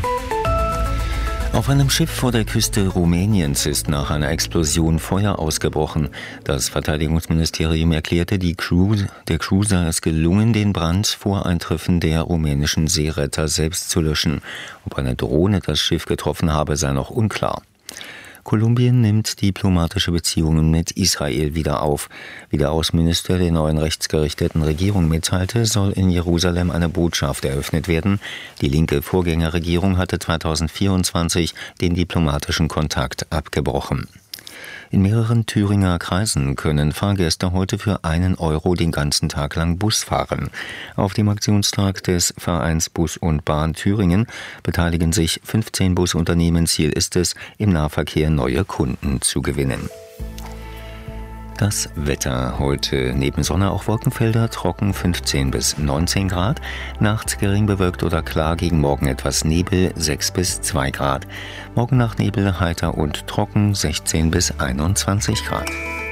Auf einem Schiff vor der Küste Rumäniens ist nach einer Explosion Feuer ausgebrochen. Das Verteidigungsministerium erklärte, die Crew, der Crew sei es gelungen, den Brand vor Eintreffen der rumänischen Seeretter selbst zu löschen. Ob eine Drohne das Schiff getroffen habe, sei noch unklar. Kolumbien nimmt diplomatische Beziehungen mit Israel wieder auf. Wie der Außenminister der neuen rechtsgerichteten Regierung mitteilte, soll in Jerusalem eine Botschaft eröffnet werden. Die linke Vorgängerregierung hatte zweitausendvierundzwanzig den diplomatischen Kontakt abgebrochen. In mehreren Thüringer Kreisen können Fahrgäste heute für einen Euro den ganzen Tag lang Bus fahren. Auf dem Aktionstag des Vereins Bus und Bahn Thüringen beteiligen sich fünfzehn Busunternehmen. Ziel ist es, im Nahverkehr neue Kunden zu gewinnen. Das Wetter heute neben Sonne auch Wolkenfelder, trocken fünfzehn bis neunzehn Grad, nachts gering bewölkt oder klar, gegen Morgen etwas Nebel, sechs bis zwei Grad. Morgen Nacht Nebel, heiter und trocken, sechzehn bis einundzwanzig Grad.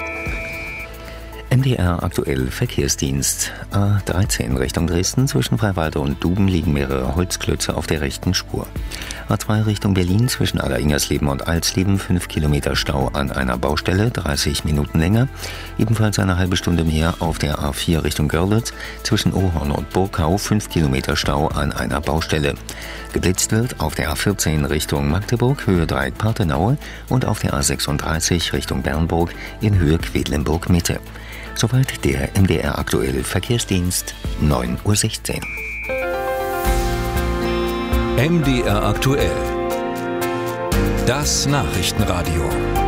M D R aktuell Verkehrsdienst. A dreizehn Richtung Dresden, zwischen Freiwalde und Duben liegen mehrere Holzklötze auf der rechten Spur. A zwei Richtung Berlin, zwischen Aller-Ingersleben und Alsleben, fünf Kilometer Stau an einer Baustelle, dreißig Minuten länger. Ebenfalls eine halbe Stunde mehr auf der A vier Richtung Görlitz, zwischen Ohorn und Burgau, fünf Kilometer Stau an einer Baustelle. Geblitzt wird auf der A vierzehn Richtung Magdeburg, Höhe Dreieck-Partenaue, und auf der A sechsunddreißig Richtung Bernburg in Höhe Quedlinburg Mitte. Soweit der M D R aktuelle Verkehrsdienst, neun Uhr sechzehn. M D R aktuell. Das Nachrichtenradio.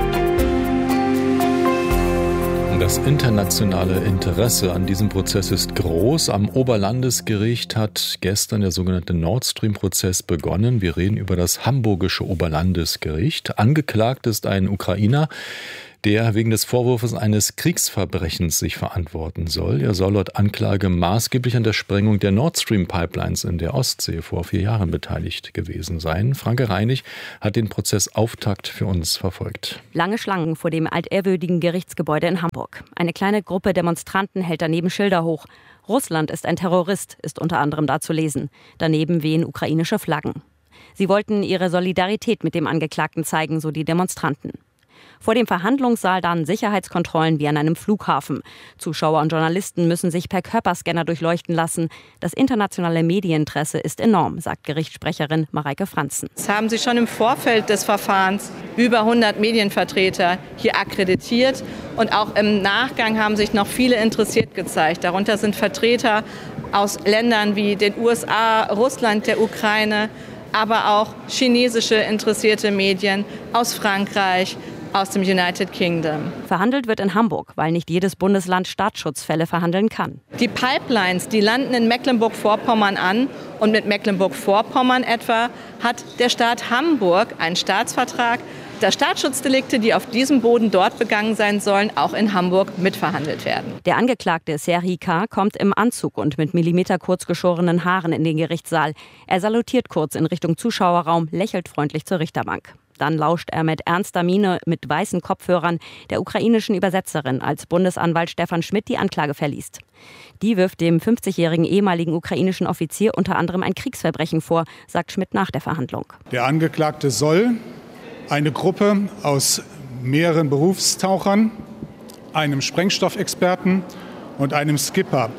Das internationale Interesse an diesem Prozess ist groß. Am Oberlandesgericht hat gestern der sogenannte Nord Stream-Prozess begonnen. Wir reden über das Hamburgische Oberlandesgericht. Angeklagt ist ein Ukrainer, der wegen des Vorwurfs eines Kriegsverbrechens sich verantworten soll. Er soll laut Anklage maßgeblich an der Sprengung der Nord Stream Pipelines in der Ostsee vor vier Jahren beteiligt gewesen sein. Franke Reinig hat den Prozessauftakt für uns verfolgt. Lange Schlangen vor dem altehrwürdigen Gerichtsgebäude in Hamburg. Eine kleine Gruppe Demonstranten hält daneben Schilder hoch. Russland ist ein Terrorist, ist unter anderem da zu lesen. Daneben wehen ukrainische Flaggen. Sie wollten ihre Solidarität mit dem Angeklagten zeigen, so die Demonstranten. Vor dem Verhandlungssaal dann Sicherheitskontrollen wie an einem Flughafen. Zuschauer und Journalisten müssen sich per Körperscanner durchleuchten lassen. Das internationale Medieninteresse ist enorm, sagt Gerichtssprecherin Mareike Franzen. Es haben sich schon im Vorfeld des Verfahrens über hundert Medienvertreter hier akkreditiert. Und auch im Nachgang haben sich noch viele interessiert gezeigt. Darunter sind Vertreter aus Ländern wie den U S A, Russland, der Ukraine, aber auch chinesische interessierte Medien aus Frankreich, aus dem United Kingdom. Verhandelt wird in Hamburg, weil nicht jedes Bundesland Staatsschutzfälle verhandeln kann. Die Pipelines, die landen in Mecklenburg-Vorpommern an. Und mit Mecklenburg-Vorpommern etwa hat der Staat Hamburg einen Staatsvertrag, dass Staatsschutzdelikte, die auf diesem Boden dort begangen sein sollen, auch in Hamburg mitverhandelt werden. Der Angeklagte Serhii K. kommt im Anzug und mit millimeterkurz geschorenen Haaren in den Gerichtssaal. Er salutiert kurz in Richtung Zuschauerraum, lächelt freundlich zur Richterbank. Dann lauscht er mit ernster Miene mit weißen Kopfhörern der ukrainischen Übersetzerin, als Bundesanwalt Stefan Schmidt die Anklage verliest. Die wirft dem fünfzigjährigen ehemaligen ukrainischen Offizier unter anderem ein Kriegsverbrechen vor, sagt Schmidt nach der Verhandlung. Der Angeklagte soll eine Gruppe aus mehreren Berufstauchern, einem Sprengstoffexperten und einem Skipper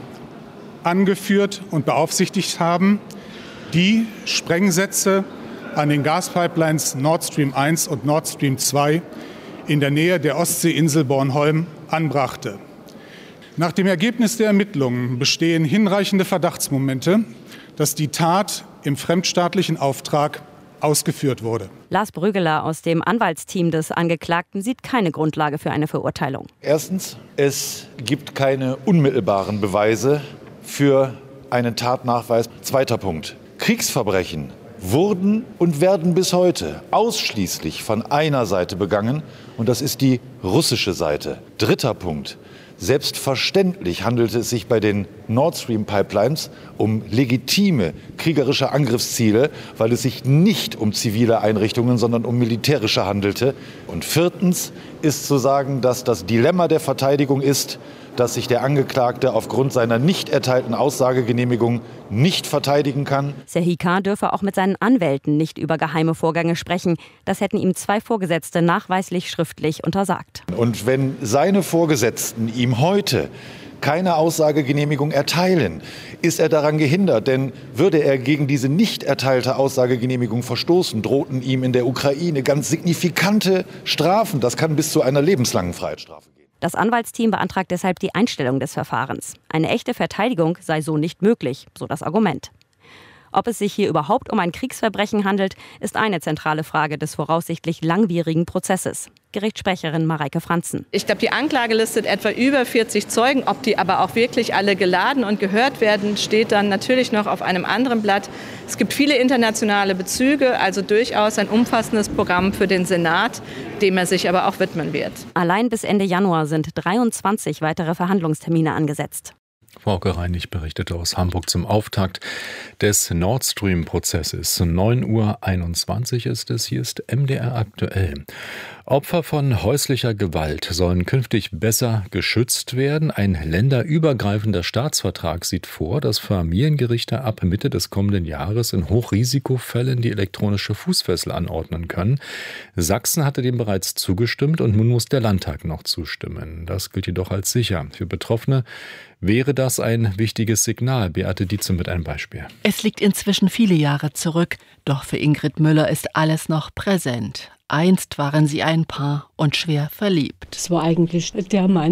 angeführt und beaufsichtigt haben, die Sprengsätze an den Gaspipelines Nord Stream eins und Nord Stream zwei in der Nähe der Ostseeinsel Bornholm anbrachte. Nach dem Ergebnis der Ermittlungen bestehen hinreichende Verdachtsmomente, dass die Tat im fremdstaatlichen Auftrag ausgeführt wurde. Lars Brüggeler aus dem Anwaltsteam des Angeklagten sieht keine Grundlage für eine Verurteilung. Erstens, es gibt keine unmittelbaren Beweise für einen Tatnachweis. Zweiter Punkt, Kriegsverbrechen wurden und werden bis heute ausschließlich von einer Seite begangen, und das ist die russische Seite. Dritter Punkt. Selbstverständlich handelte es sich bei den Nord Stream Pipelines um legitime kriegerische Angriffsziele, weil es sich nicht um zivile Einrichtungen, sondern um militärische handelte. Und viertens ist zu sagen, dass das Dilemma der Verteidigung ist, dass sich der Angeklagte aufgrund seiner nicht erteilten Aussagegenehmigung nicht verteidigen kann. Serhii K. dürfe auch mit seinen Anwälten nicht über geheime Vorgänge sprechen. Das hätten ihm zwei Vorgesetzte nachweislich schriftlich untersagt. Und wenn seine Vorgesetzten ihm heute keine Aussagegenehmigung erteilen, ist er daran gehindert. Denn würde er gegen diese nicht erteilte Aussagegenehmigung verstoßen, drohten ihm in der Ukraine ganz signifikante Strafen. Das kann bis zu einer lebenslangen Freiheitsstrafe gehen. Das Anwaltsteam beantragt deshalb die Einstellung des Verfahrens. Eine echte Verteidigung sei so nicht möglich, so das Argument. Ob es sich hier überhaupt um ein Kriegsverbrechen handelt, ist eine zentrale Frage des voraussichtlich langwierigen Prozesses. Gerichtssprecherin Mareike Franzen. Ich glaube, die Anklage listet etwa über vierzig Zeugen. Ob die aber auch wirklich alle geladen und gehört werden, steht dann natürlich noch auf einem anderen Blatt. Es gibt viele internationale Bezüge, also durchaus ein umfassendes Programm für den Senat, dem er sich aber auch widmen wird. Allein bis Ende Januar sind dreiundzwanzig weitere Verhandlungstermine angesetzt. Frauke Reinig berichtete aus Hamburg zum Auftakt des Nord Stream-Prozesses. neun Uhr einundzwanzig ist es, hier ist M D R aktuell. Opfer von häuslicher Gewalt sollen künftig besser geschützt werden. Ein länderübergreifender Staatsvertrag sieht vor, dass Familiengerichte ab Mitte des kommenden Jahres in Hochrisikofällen die elektronische Fußfessel anordnen können. Sachsen hatte dem bereits zugestimmt und nun muss der Landtag noch zustimmen. Das gilt jedoch als sicher. Für Betroffene wäre das ein wichtiges Signal. Beate Dietze mit einem Beispiel. Es liegt inzwischen viele Jahre zurück, doch für Ingrid Müller ist alles noch präsent. Einst waren sie ein Paar und schwer verliebt. Das war eigentlich der Mann,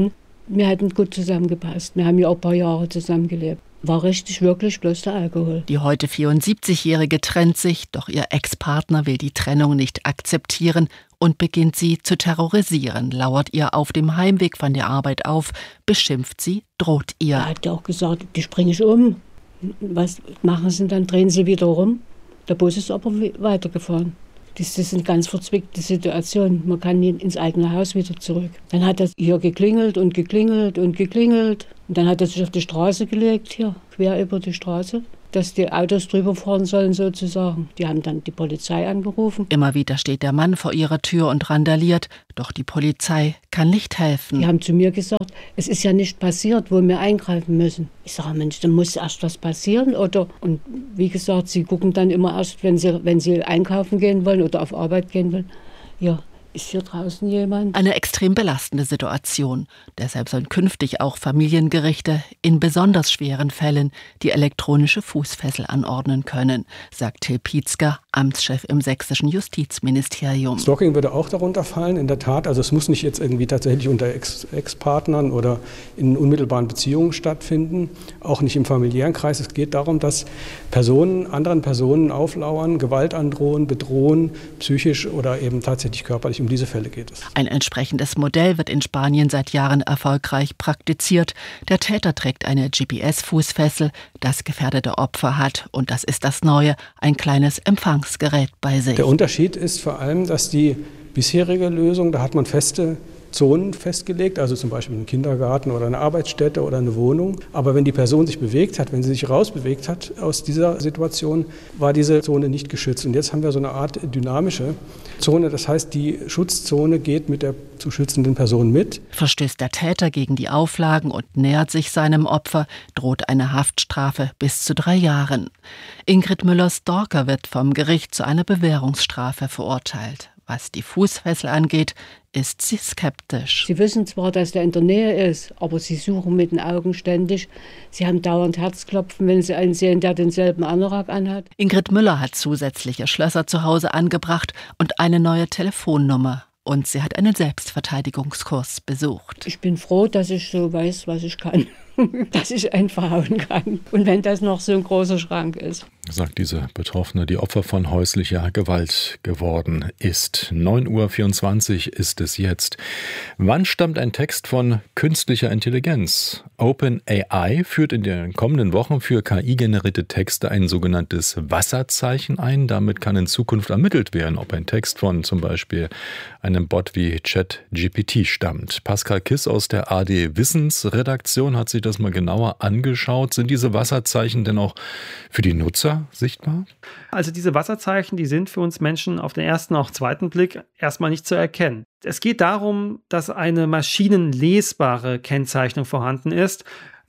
Wir hätten gut zusammengepasst. Wir haben ja auch ein paar Jahre zusammengelebt. War richtig, wirklich bloß der Alkohol. Die heute vierundsiebzigjährige trennt sich, doch ihr Ex-Partner will die Trennung nicht akzeptieren und beginnt sie zu terrorisieren, lauert ihr auf dem Heimweg von der Arbeit auf, beschimpft sie, droht ihr. Er hat ja auch gesagt, die springe ich um. Was machen sie dann? Drehen sie wieder rum. Der Bus ist aber weitergefahren. Das ist eine ganz verzwickte Situation. Man kann nie ins eigene Haus wieder zurück. Dann hat er hier geklingelt und geklingelt und geklingelt. Und dann hat er sich auf die Straße gelegt, hier, quer über die Straße, dass die Autos drüber fahren sollen sozusagen. Die haben dann die Polizei angerufen. Immer wieder steht der Mann vor ihrer Tür und randaliert, doch die Polizei kann nicht helfen. Die haben zu mir gesagt, es ist ja nicht passiert, wo wir eingreifen müssen. Ich sage, Mensch, dann muss erst was passieren, oder? Und wie gesagt, sie gucken dann immer erst, wenn sie, wenn sie einkaufen gehen wollen oder auf Arbeit gehen wollen. Ja. Ist hier draußen jemand? Eine extrem belastende Situation. Deshalb sollen künftig auch Familiengerichte in besonders schweren Fällen die elektronische Fußfessel anordnen können, sagt Till Pietzker, Amtschef im sächsischen Justizministerium. Stalking würde auch darunter fallen, in der Tat. Also es muss nicht jetzt irgendwie tatsächlich unter Ex- Ex-Partnern oder in unmittelbaren Beziehungen stattfinden, auch nicht im familiären Kreis. Es geht darum, dass Personen anderen Personen auflauern, Gewalt androhen, bedrohen, psychisch oder eben tatsächlich körperlich. Um diese Fälle geht es. Ein entsprechendes Modell wird in Spanien seit Jahren erfolgreich praktiziert. Der Täter trägt eine G P S-Fußfessel, das gefährdete Opfer hat, und das ist das Neue, ein kleines Empfangsgerät bei sich. Der Unterschied ist vor allem, dass die bisherige Lösung, da hat man feste Zonen festgelegt, also zum Beispiel einen Kindergarten oder eine Arbeitsstätte oder eine Wohnung. Aber wenn die Person sich bewegt hat, wenn sie sich rausbewegt hat aus dieser Situation, war diese Zone nicht geschützt. Und jetzt haben wir so eine Art dynamische Zone. Das heißt, die Schutzzone geht mit der zu schützenden Person mit. Verstößt der Täter gegen die Auflagen und nähert sich seinem Opfer, droht eine Haftstrafe bis zu drei Jahren. Ingrid Müller-Stalker wird vom Gericht zu einer Bewährungsstrafe verurteilt. Was die Fußfessel angeht, ist sie skeptisch. Sie wissen zwar, dass der in der Nähe ist, aber sie suchen mit den Augen ständig. Sie haben dauernd Herzklopfen, wenn sie einen sehen, der denselben Anorak anhat. Ingrid Müller hat zusätzliche Schlösser zu Hause angebracht und eine neue Telefonnummer. Und sie hat einen Selbstverteidigungskurs besucht. Ich bin froh, dass ich so weiß, was ich kann. Dass ich einfach hauen kann. Und wenn das noch so ein großer Schrank ist. Sagt diese Betroffene, die Opfer von häuslicher Gewalt geworden ist. neun Uhr vierundzwanzig ist es jetzt. Wann stammt ein Text von künstlicher Intelligenz? OpenAI führt in den kommenden Wochen für K I-generierte Texte ein sogenanntes Wasserzeichen ein. Damit kann in Zukunft ermittelt werden, ob ein Text von zum Beispiel einem Bot wie ChatGPT stammt. Pascal Kiss aus der A D Wissensredaktion hat sich das mal genauer angeschaut. Sind diese Wasserzeichen denn auch für die Nutzer sichtbar? Also diese Wasserzeichen, die sind für uns Menschen auf den ersten, auch zweiten Blick erstmal nicht zu erkennen. Es geht darum, dass eine maschinenlesbare Kennzeichnung vorhanden ist.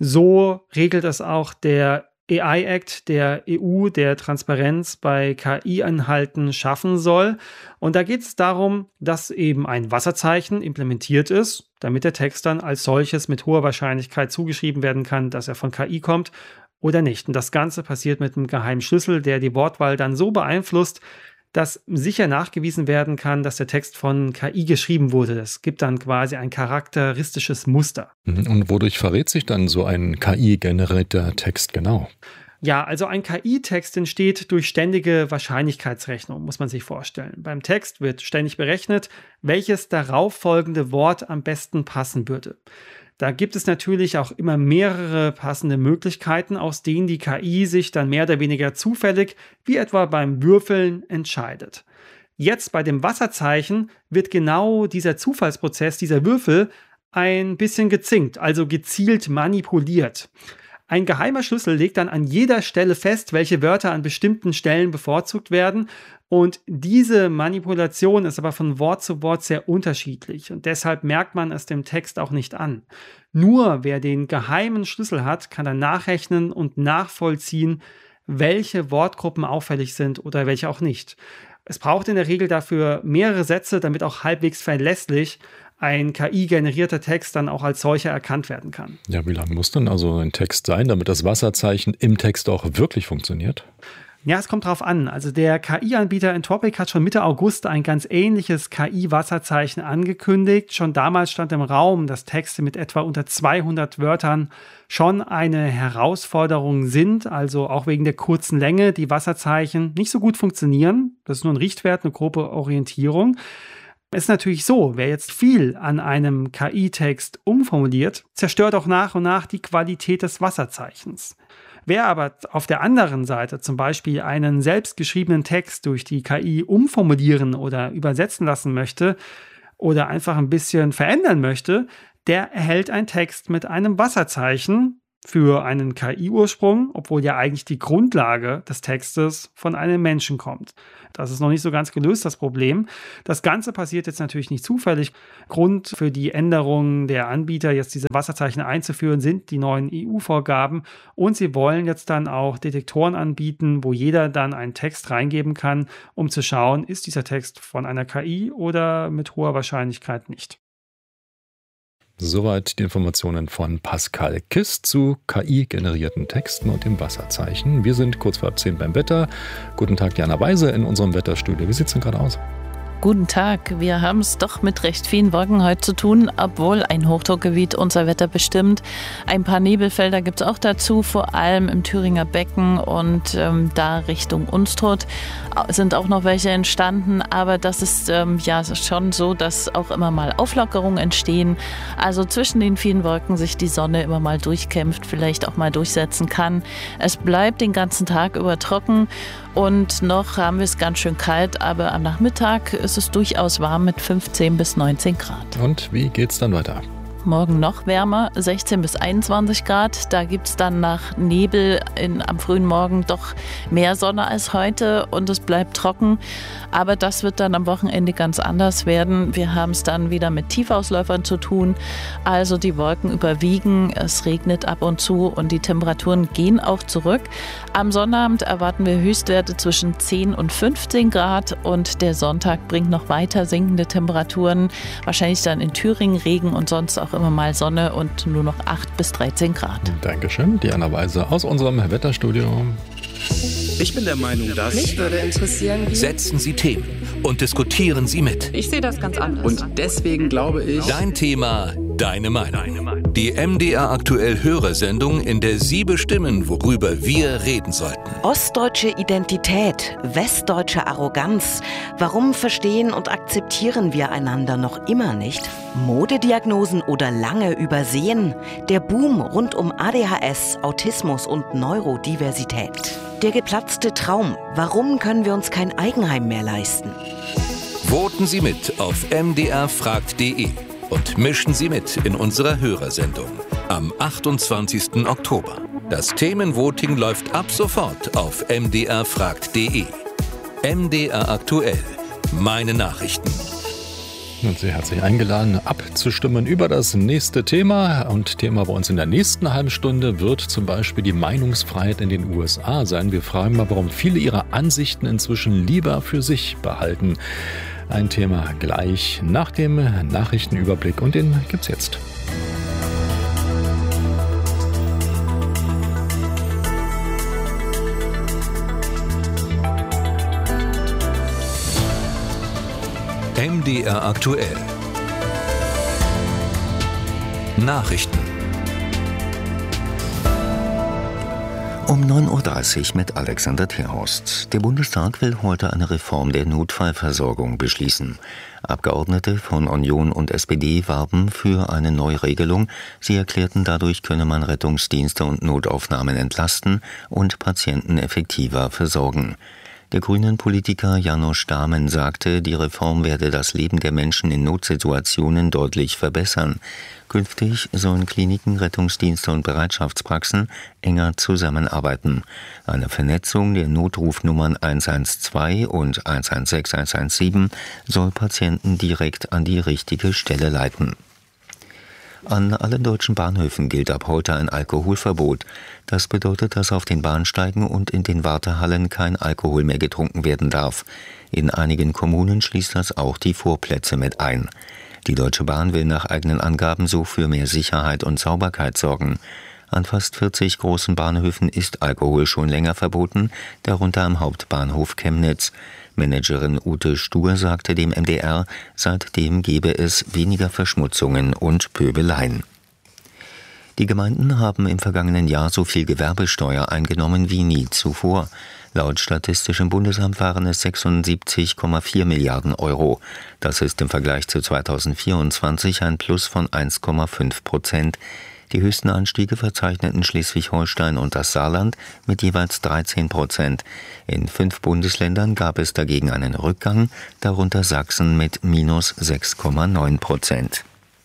So regelt es auch der A I-Act der E U, der Transparenz bei K I-Inhalten schaffen soll. Und da geht es darum, dass eben ein Wasserzeichen implementiert ist, damit der Text dann als solches mit hoher Wahrscheinlichkeit zugeschrieben werden kann, dass er von K I kommt oder nicht. Und das Ganze passiert mit einem geheimen Schlüssel, der die Wortwahl dann so beeinflusst, dass sicher nachgewiesen werden kann, dass der Text von K I geschrieben wurde. Es gibt dann quasi ein charakteristisches Muster. Und wodurch verrät sich dann so ein K I-generierter Text genau? Ja, also ein K I-Text entsteht durch ständige Wahrscheinlichkeitsrechnung, muss man sich vorstellen. Beim Text wird ständig berechnet, welches darauf folgende Wort am besten passen würde. Da gibt es natürlich auch immer mehrere passende Möglichkeiten, aus denen die K I sich dann mehr oder weniger zufällig, wie etwa beim Würfeln, entscheidet. Jetzt bei dem Wasserzeichen wird genau dieser Zufallsprozess, dieser Würfel, ein bisschen gezinkt, also gezielt manipuliert. Ein geheimer Schlüssel legt dann an jeder Stelle fest, welche Wörter an bestimmten Stellen bevorzugt werden. Und diese Manipulation ist aber von Wort zu Wort sehr unterschiedlich. Und deshalb merkt man es dem Text auch nicht an. Nur wer den geheimen Schlüssel hat, kann dann nachrechnen und nachvollziehen, welche Wortgruppen auffällig sind oder welche auch nicht. Es braucht in der Regel dafür mehrere Sätze, damit auch halbwegs verlässlich ein K I-generierter Text dann auch als solcher erkannt werden kann. Ja, wie lang muss denn also ein Text sein, damit das Wasserzeichen im Text auch wirklich funktioniert? Ja, es kommt drauf an. Also der K I-Anbieter Entropic hat schon Mitte August ein ganz ähnliches K I-Wasserzeichen angekündigt. Schon damals stand im Raum, dass Texte mit etwa unter zweihundert Wörtern schon eine Herausforderung sind, also auch wegen der kurzen Länge, die Wasserzeichen nicht so gut funktionieren. Das ist nur ein Richtwert, eine grobe Orientierung. Es ist natürlich so, wer jetzt viel an einem K I-Text umformuliert, zerstört auch nach und nach die Qualität des Wasserzeichens. Wer aber auf der anderen Seite zum Beispiel einen selbstgeschriebenen Text durch die K I umformulieren oder übersetzen lassen möchte oder einfach ein bisschen verändern möchte, der erhält einen Text mit einem Wasserzeichen für einen K I-Ursprung, obwohl ja eigentlich die Grundlage des Textes von einem Menschen kommt. Das ist noch nicht so ganz gelöst, das Problem. Das Ganze passiert jetzt natürlich nicht zufällig. Grund für die Änderungen der Anbieter, jetzt diese Wasserzeichen einzuführen, sind die neuen E U-Vorgaben. Und sie wollen jetzt dann auch Detektoren anbieten, wo jeder dann einen Text reingeben kann, um zu schauen, ist dieser Text von einer K I oder mit hoher Wahrscheinlichkeit nicht. Soweit die Informationen von Pascal Kiss zu K I-generierten Texten und dem Wasserzeichen. Wir sind kurz vor zehn beim Wetter. Guten Tag, Diana Weise in unserem Wetterstudio. Wie sieht es denn gerade aus? Guten Tag. Wir haben es doch mit recht vielen Wolken heute zu tun, obwohl ein Hochdruckgebiet unser Wetter bestimmt. Ein paar Nebelfelder gibt es auch dazu, vor allem im Thüringer Becken und ähm, da Richtung Unstrut sind auch noch welche entstanden. Aber das ist ähm, ja schon so, dass auch immer mal Auflockerungen entstehen. Also zwischen den vielen Wolken sich die Sonne immer mal durchkämpft, vielleicht auch mal durchsetzen kann. Es bleibt den ganzen Tag über trocken. Und noch haben wir es ganz schön kalt, aber am Nachmittag ist es durchaus warm mit fünfzehn bis neunzehn Grad. Und wie geht's dann weiter? Morgen noch wärmer, sechzehn bis einundzwanzig Grad. Da gibt es dann nach Nebel in, am frühen Morgen doch mehr Sonne als heute und es bleibt trocken. Aber das wird dann am Wochenende ganz anders werden. Wir haben es dann wieder mit Tiefausläufern zu tun. Also die Wolken überwiegen, es regnet ab und zu und die Temperaturen gehen auch zurück. Am Sonnabend erwarten wir Höchstwerte zwischen zehn und fünfzehn Grad und der Sonntag bringt noch weiter sinkende Temperaturen. Wahrscheinlich dann in Thüringen Regen und sonst auch immer mal Sonne und nur noch acht bis dreizehn Grad. Dankeschön, Diana Weise aus unserem Wetterstudio. Ich bin der Meinung, dass... Mich würde interessieren, wie... Setzen Sie Themen und diskutieren Sie mit. Ich sehe das ganz anders. Und deswegen glaube ich... Dein Thema, deine Meinung. Die M D R aktuell Hörersendung, in der Sie bestimmen, worüber wir reden sollten. Ostdeutsche Identität, westdeutsche Arroganz. Warum verstehen und akzeptieren wir einander noch immer nicht? Modediagnosen oder lange übersehen? Der Boom rund um A D H S, Autismus und Neurodiversität. Der geplatzte Traum. Warum können wir uns kein Eigenheim mehr leisten? Voten Sie mit auf m d r fragt punkt d e und mischen Sie mit in unserer Hörersendung am achtundzwanzigsten Oktober. Das Themenvoting läuft ab sofort auf m d r fragt punkt d e. M D R aktuell. Meine Nachrichten. Und sehr herzlich eingeladen, abzustimmen über das nächste Thema. Und Thema bei uns in der nächsten halben Stunde wird zum Beispiel die Meinungsfreiheit in den U S A sein. Wir fragen mal, warum viele ihre Ansichten inzwischen lieber für sich behalten. Ein Thema gleich nach dem Nachrichtenüberblick und den gibt's jetzt. M D R aktuell. Nachrichten. Um neun Uhr dreißig mit Alexander Terhorst. Der Bundestag will heute eine Reform der Notfallversorgung beschließen. Abgeordnete von Union und S P D warben für eine Neuregelung. Sie erklärten, dadurch könne man Rettungsdienste und Notaufnahmen entlasten und Patienten effektiver versorgen. Der Grünen-Politiker János Dahmen sagte, die Reform werde das Leben der Menschen in Notsituationen deutlich verbessern. Künftig sollen Kliniken, Rettungsdienste und Bereitschaftspraxen enger zusammenarbeiten. Eine Vernetzung der Notrufnummern eins eins zwei und eins eins sechs eins eins sieben soll Patienten direkt an die richtige Stelle leiten. An allen deutschen Bahnhöfen gilt ab heute ein Alkoholverbot. Das bedeutet, dass auf den Bahnsteigen und in den Wartehallen kein Alkohol mehr getrunken werden darf. In einigen Kommunen schließt das auch die Vorplätze mit ein. Die Deutsche Bahn will nach eigenen Angaben so für mehr Sicherheit und Sauberkeit sorgen. An fast vierzig großen Bahnhöfen ist Alkohol schon länger verboten, darunter am Hauptbahnhof Chemnitz. Managerin Ute Stur sagte dem M D R, seitdem gebe es weniger Verschmutzungen und Pöbeleien. Die Gemeinden haben im vergangenen Jahr so viel Gewerbesteuer eingenommen wie nie zuvor. Laut Statistischem Bundesamt waren es sechsundsiebzig Komma vier Milliarden Euro. Das ist im Vergleich zu zweitausendvierundzwanzig ein Plus von eins Komma fünf Prozent. Die höchsten Anstiege verzeichneten Schleswig-Holstein und das Saarland mit jeweils dreizehn Prozent. In fünf Bundesländern gab es dagegen einen Rückgang, darunter Sachsen mit minus sechs Komma neun Prozent.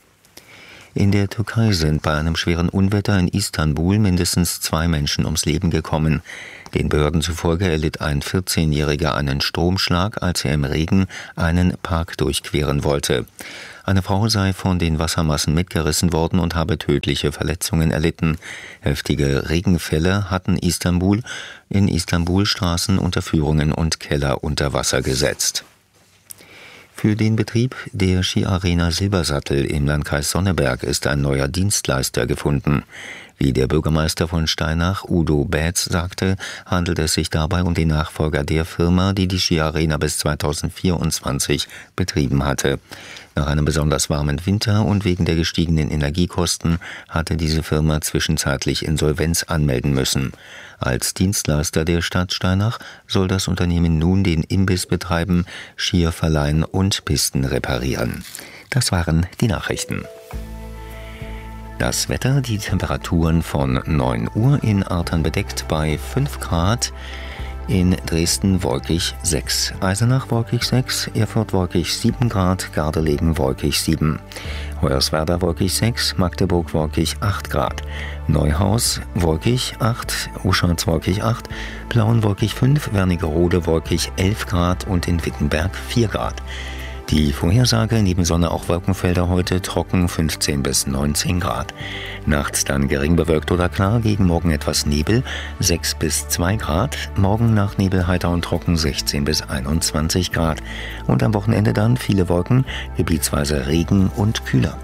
In der Türkei sind bei einem schweren Unwetter in Istanbul mindestens zwei Menschen ums Leben gekommen. Den Behörden zufolge erlitt ein vierzehnjähriger einen Stromschlag, als er im Regen einen Park durchqueren wollte. Eine Frau sei von den Wassermassen mitgerissen worden und habe tödliche Verletzungen erlitten. Heftige Regenfälle hatten Istanbul in Istanbul Straßen, Unterführungen und Keller unter Wasser gesetzt. Für den Betrieb der Skiarena Silbersattel im Landkreis Sonneberg ist ein neuer Dienstleister gefunden. Wie der Bürgermeister von Steinach, Udo Bätz, sagte, handelt es sich dabei um den Nachfolger der Firma, die die Skiarena bis zweitausendvierundzwanzig betrieben hatte. Nach einem besonders warmen Winter und wegen der gestiegenen Energiekosten hatte diese Firma zwischenzeitlich Insolvenz anmelden müssen. Als Dienstleister der Stadt Steinach soll das Unternehmen nun den Imbiss betreiben, Skier verleihen und Pisten reparieren. Das waren die Nachrichten. Das Wetter, die Temperaturen von neun Uhr in Artern bedeckt bei fünf Grad, in Dresden wolkig sechs, Eisenach wolkig sechs, Erfurt wolkig sieben Grad, Gardelegen wolkig sieben, Hoyerswerda wolkig sechs, Magdeburg wolkig acht Grad, Neuhaus wolkig acht, Uschatz wolkig acht, Plauen wolkig fünf, Wernigerode wolkig elf Grad und in Wittenberg vier Grad. Die Vorhersage, neben Sonne auch Wolkenfelder heute, trocken fünfzehn bis neunzehn Grad. Nachts dann gering bewölkt oder klar, gegen Morgen etwas Nebel, sechs bis zwei Grad. Morgen nach Nebel heiter und trocken sechzehn bis einundzwanzig Grad. Und am Wochenende dann viele Wolken, gebietsweise Regen und kühler.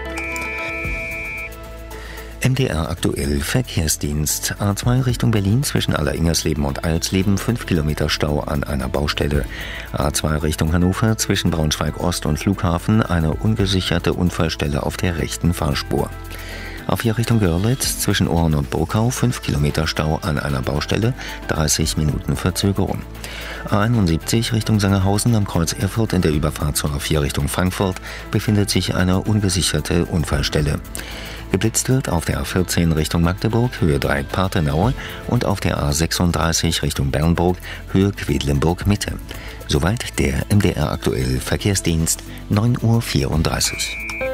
M D R aktuell Verkehrsdienst. A zwei Richtung Berlin zwischen Aller-Ingersleben und Eilsleben, fünf Kilometer Stau an einer Baustelle. A zwei Richtung Hannover zwischen Braunschweig-Ost und Flughafen, eine ungesicherte Unfallstelle auf der rechten Fahrspur. A vier Richtung Görlitz zwischen Ohren und Burkau, fünf Kilometer Stau an einer Baustelle, dreißig Minuten Verzögerung. A einundsiebzig Richtung Sangerhausen am Kreuz Erfurt in der Überfahrt zur A vier Richtung Frankfurt befindet sich eine ungesicherte Unfallstelle. Geblitzt wird auf der A vierzehn Richtung Magdeburg, Höhe Dreieck Partenau und auf der A sechsunddreißig Richtung Bernburg, Höhe Quedlinburg Mitte. Soweit der M D R aktuell Verkehrsdienst, neun Uhr vierunddreißig.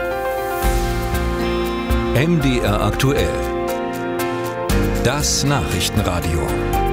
M D R aktuell. Das Nachrichtenradio.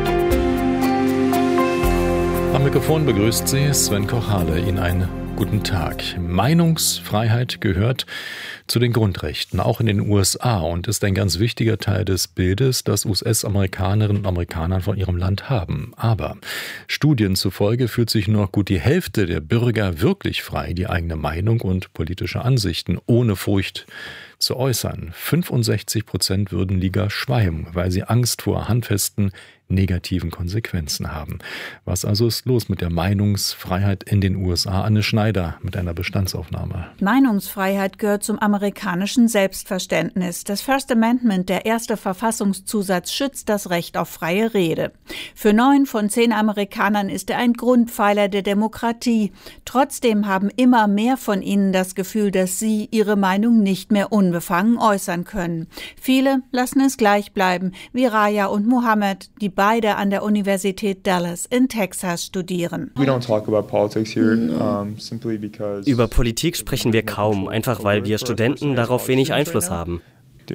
Am Mikrofon begrüßt Sie Sven Kochale. Ihnen einen guten Tag. Meinungsfreiheit gehört zu den Grundrechten, auch in den U S A, und ist ein ganz wichtiger Teil des Bildes, das U S-Amerikanerinnen und Amerikaner von ihrem Land haben. Aber Studien zufolge fühlt sich nur noch gut die Hälfte der Bürger wirklich frei, die eigene Meinung und politische Ansichten ohne Furcht zu äußern. fünfundsechzig Prozent würden lieber schweigen, weil sie Angst vor handfesten negativen Konsequenzen haben. Was also ist los mit der Meinungsfreiheit in den U S A? Anne Schneider mit einer Bestandsaufnahme. Meinungsfreiheit gehört zum amerikanischen Selbstverständnis. Das First Amendment, der erste Verfassungszusatz, schützt das Recht auf freie Rede. Für neun von zehn Amerikanern ist er ein Grundpfeiler der Demokratie. Trotzdem haben immer mehr von ihnen das Gefühl, dass sie ihre Meinung nicht mehr unbefangen äußern können. Viele lassen es gleich bleiben, wie Raya und Mohammed, die beide an der Universität Dallas in Texas studieren. Über Politik sprechen wir kaum, einfach weil wir Studenten darauf wenig Einfluss haben. Für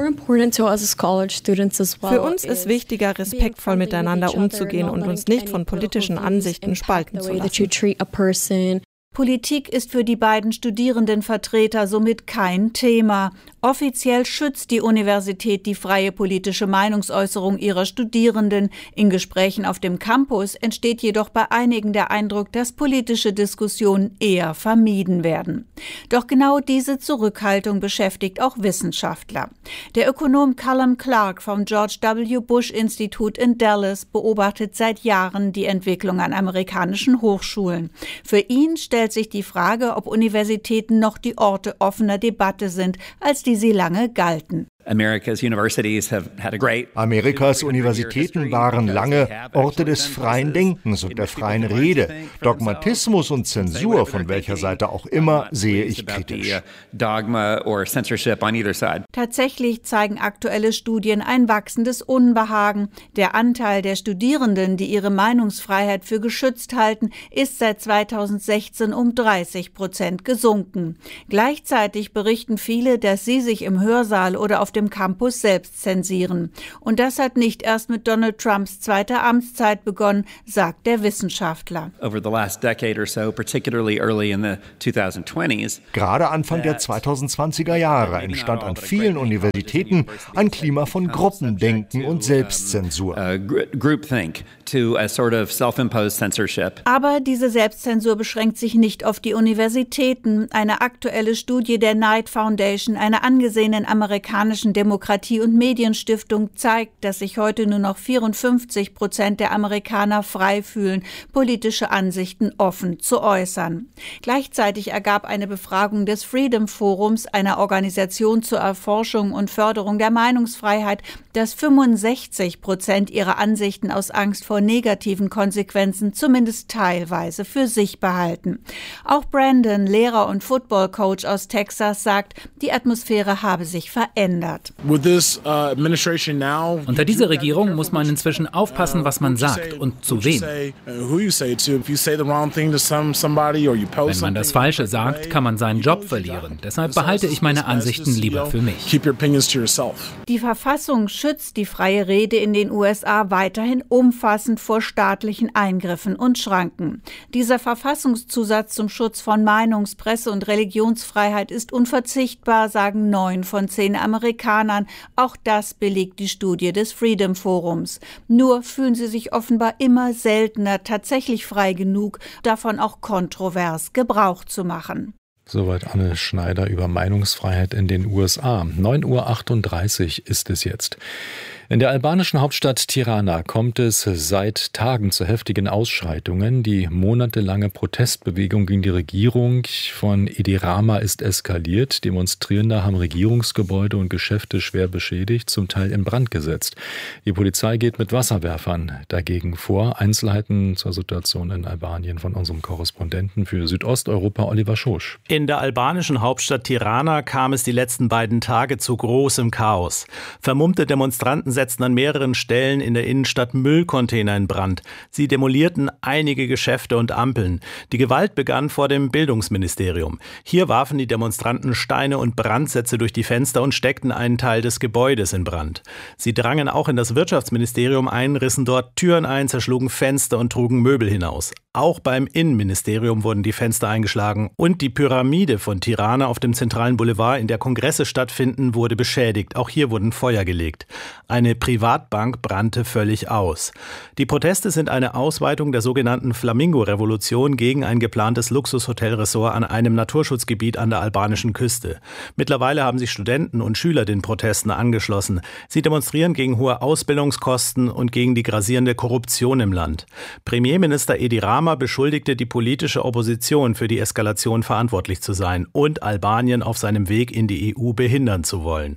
uns ist wichtiger, respektvoll miteinander umzugehen und uns nicht von politischen Ansichten spalten zu lassen. Politik ist für die beiden Studierendenvertreter somit kein Thema. Offiziell schützt die Universität die freie politische Meinungsäußerung ihrer Studierenden. In Gesprächen auf dem Campus entsteht jedoch bei einigen der Eindruck, dass politische Diskussionen eher vermieden werden. Doch genau diese Zurückhaltung beschäftigt auch Wissenschaftler. Der Ökonom Callum Clark vom George W. Bush Institut in Dallas beobachtet seit Jahren die Entwicklung an amerikanischen Hochschulen. Für ihn stellt sich die Frage, ob Universitäten noch die Orte offener Debatte sind, als die sie lange galten. Amerikas Universitäten waren lange Orte des freien Denkens und der freien Rede. Dogmatismus und Zensur, von welcher Seite auch immer, sehe ich kritisch. Tatsächlich zeigen aktuelle Studien ein wachsendes Unbehagen. Der Anteil der Studierenden, die ihre Meinungsfreiheit für geschützt halten, ist seit zweitausendsechzehn um dreißig Prozent gesunken. Gleichzeitig berichten viele, dass sie sich im Hörsaal oder auf dem Campus selbst zensieren. Und das hat nicht erst mit Donald Trumps zweiter Amtszeit begonnen, sagt der Wissenschaftler. Gerade Anfang der zweitausendzwanziger Jahre entstand an vielen Universitäten ein Klima von Gruppendenken und Selbstzensur. Aber diese Selbstzensur beschränkt sich nicht auf die Universitäten. Eine aktuelle Studie der Knight Foundation, einer angesehenen amerikanischen Demokratie- und Medienstiftung, zeigt, dass sich heute nur noch vierundfünfzig Prozent der Amerikaner frei fühlen, politische Ansichten offen zu äußern. Gleichzeitig ergab eine Befragung des Freedom Forums, einer Organisation zur Erforschung und Förderung der Meinungsfreiheit, dass fünfundsechzig Prozent ihrer Ansichten aus Angst vor negativen Konsequenzen zumindest teilweise für sich behalten. Auch Brandon, Lehrer und Footballcoach aus Texas, sagt, die Atmosphäre habe sich verändert. Unter dieser Regierung muss man inzwischen aufpassen, was man sagt und zu wem. Wenn man das Falsche sagt, kann man seinen Job verlieren. Deshalb behalte ich meine Ansichten lieber für mich. Die Verfassung schützt die freie Rede in den U S A weiterhin umfassend vor staatlichen Eingriffen und Schranken. Dieser Verfassungszusatz zum Schutz von Meinungs-, Presse- und Religionsfreiheit ist unverzichtbar, sagen neun von zehn Amerikanern. Auch das belegt die Studie des Freedom Forums. Nur fühlen sie sich offenbar immer seltener tatsächlich frei genug, davon auch kontrovers Gebrauch zu machen. Soweit Anne Schneider über Meinungsfreiheit in den U S A. neun Uhr achtunddreißig ist es jetzt. In der albanischen Hauptstadt Tirana kommt es seit Tagen zu heftigen Ausschreitungen. Die monatelange Protestbewegung gegen die Regierung von Edi Rama ist eskaliert. Demonstrierende haben Regierungsgebäude und Geschäfte schwer beschädigt, zum Teil in Brand gesetzt. Die Polizei geht mit Wasserwerfern dagegen vor. Einzelheiten zur Situation in Albanien von unserem Korrespondenten für Südosteuropa, Oliver Schosch. In der albanischen Hauptstadt Tirana kam es die letzten beiden Tage zu großem Chaos. Vermummte Demonstranten setzten an mehreren Stellen in der Innenstadt Müllcontainer in Brand. Sie demolierten einige Geschäfte und Ampeln. Die Gewalt begann vor dem Bildungsministerium. Hier warfen die Demonstranten Steine und Brandsätze durch die Fenster und steckten einen Teil des Gebäudes in Brand. Sie drangen auch in das Wirtschaftsministerium ein, rissen dort Türen ein, zerschlugen Fenster und trugen Möbel hinaus. Auch beim Innenministerium wurden die Fenster eingeschlagen und die Pyramide von Tirana auf dem zentralen Boulevard, in der Kongresse stattfinden, wurde beschädigt. Auch hier wurden Feuer gelegt. Eine Privatbank brannte völlig aus. Die Proteste sind eine Ausweitung der sogenannten Flamingo-Revolution gegen ein geplantes Luxushotelressort an einem Naturschutzgebiet an der albanischen Küste. Mittlerweile haben sich Studenten und Schüler den Protesten angeschlossen. Sie demonstrieren gegen hohe Ausbildungskosten und gegen die grassierende Korruption im Land. Premierminister Edi Rama beschuldigte die politische Opposition, für die Eskalation verantwortlich zu sein und Albanien auf seinem Weg in die E U behindern zu wollen.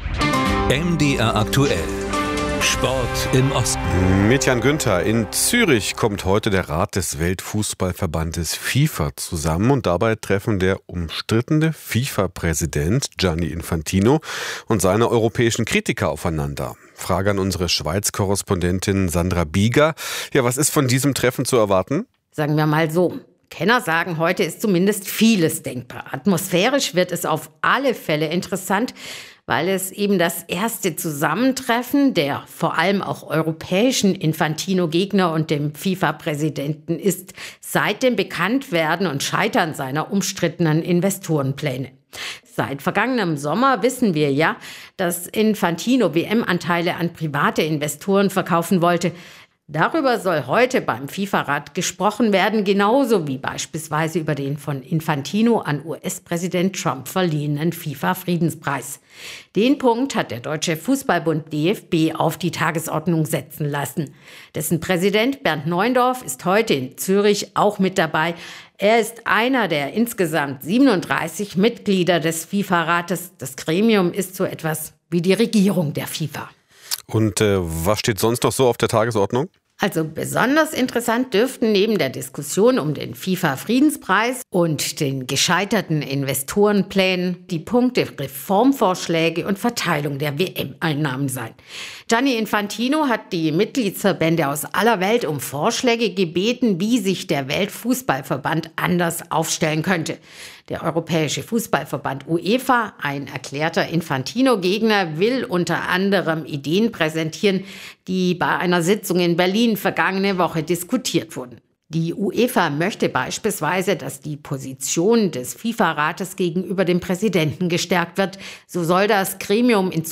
M D R aktuell. Sport im Osten. Mit Jan Günther. In Zürich kommt heute der Rat des Weltfußballverbandes FIFA zusammen und dabei treffen der umstrittene FIFA-Präsident Gianni Infantino und seine europäischen Kritiker aufeinander. Frage an unsere Schweiz-Korrespondentin Sandra Bieger. Ja, was ist von diesem Treffen zu erwarten? Sagen wir mal so. Kenner sagen, heute ist zumindest vieles denkbar. Atmosphärisch wird es auf alle Fälle interessant. weil es eben das erste Zusammentreffen der vor allem auch europäischen Infantino-Gegner und dem FIFA-Präsidenten ist seit dem Bekanntwerden und Scheitern seiner umstrittenen Investorenpläne. Seit vergangenem Sommer wissen wir ja, dass Infantino W M-Anteile an private Investoren verkaufen wollte. Darüber soll heute beim FIFA-Rat gesprochen werden, genauso wie beispielsweise über den von Infantino an U S-Präsident Trump verliehenen FIFA-Friedenspreis. Den Punkt hat der Deutsche Fußballbund D F B auf die Tagesordnung setzen lassen. Dessen Präsident Bernd Neuendorf ist heute in Zürich auch mit dabei. Er ist einer der insgesamt siebenunddreißig Mitglieder des FIFA-Rates. Das Gremium ist so etwas wie die Regierung der FIFA. Und äh, was steht sonst noch so auf der Tagesordnung? Also besonders interessant dürften neben der Diskussion um den FIFA-Friedenspreis und den gescheiterten Investorenplänen die Punkte Reformvorschläge und Verteilung der W M-Einnahmen sein. Gianni Infantino hat die Mitgliedsverbände aus aller Welt um Vorschläge gebeten, wie sich der Weltfußballverband anders aufstellen könnte. Der Europäische Fußballverband UEFA, ein erklärter Infantino-Gegner, will unter anderem Ideen präsentieren, die bei einer Sitzung in Berlin vergangene Woche diskutiert wurden. Die UEFA möchte beispielsweise, dass die Position des FIFA-Rates gegenüber dem Präsidenten gestärkt wird. So soll das Gremium in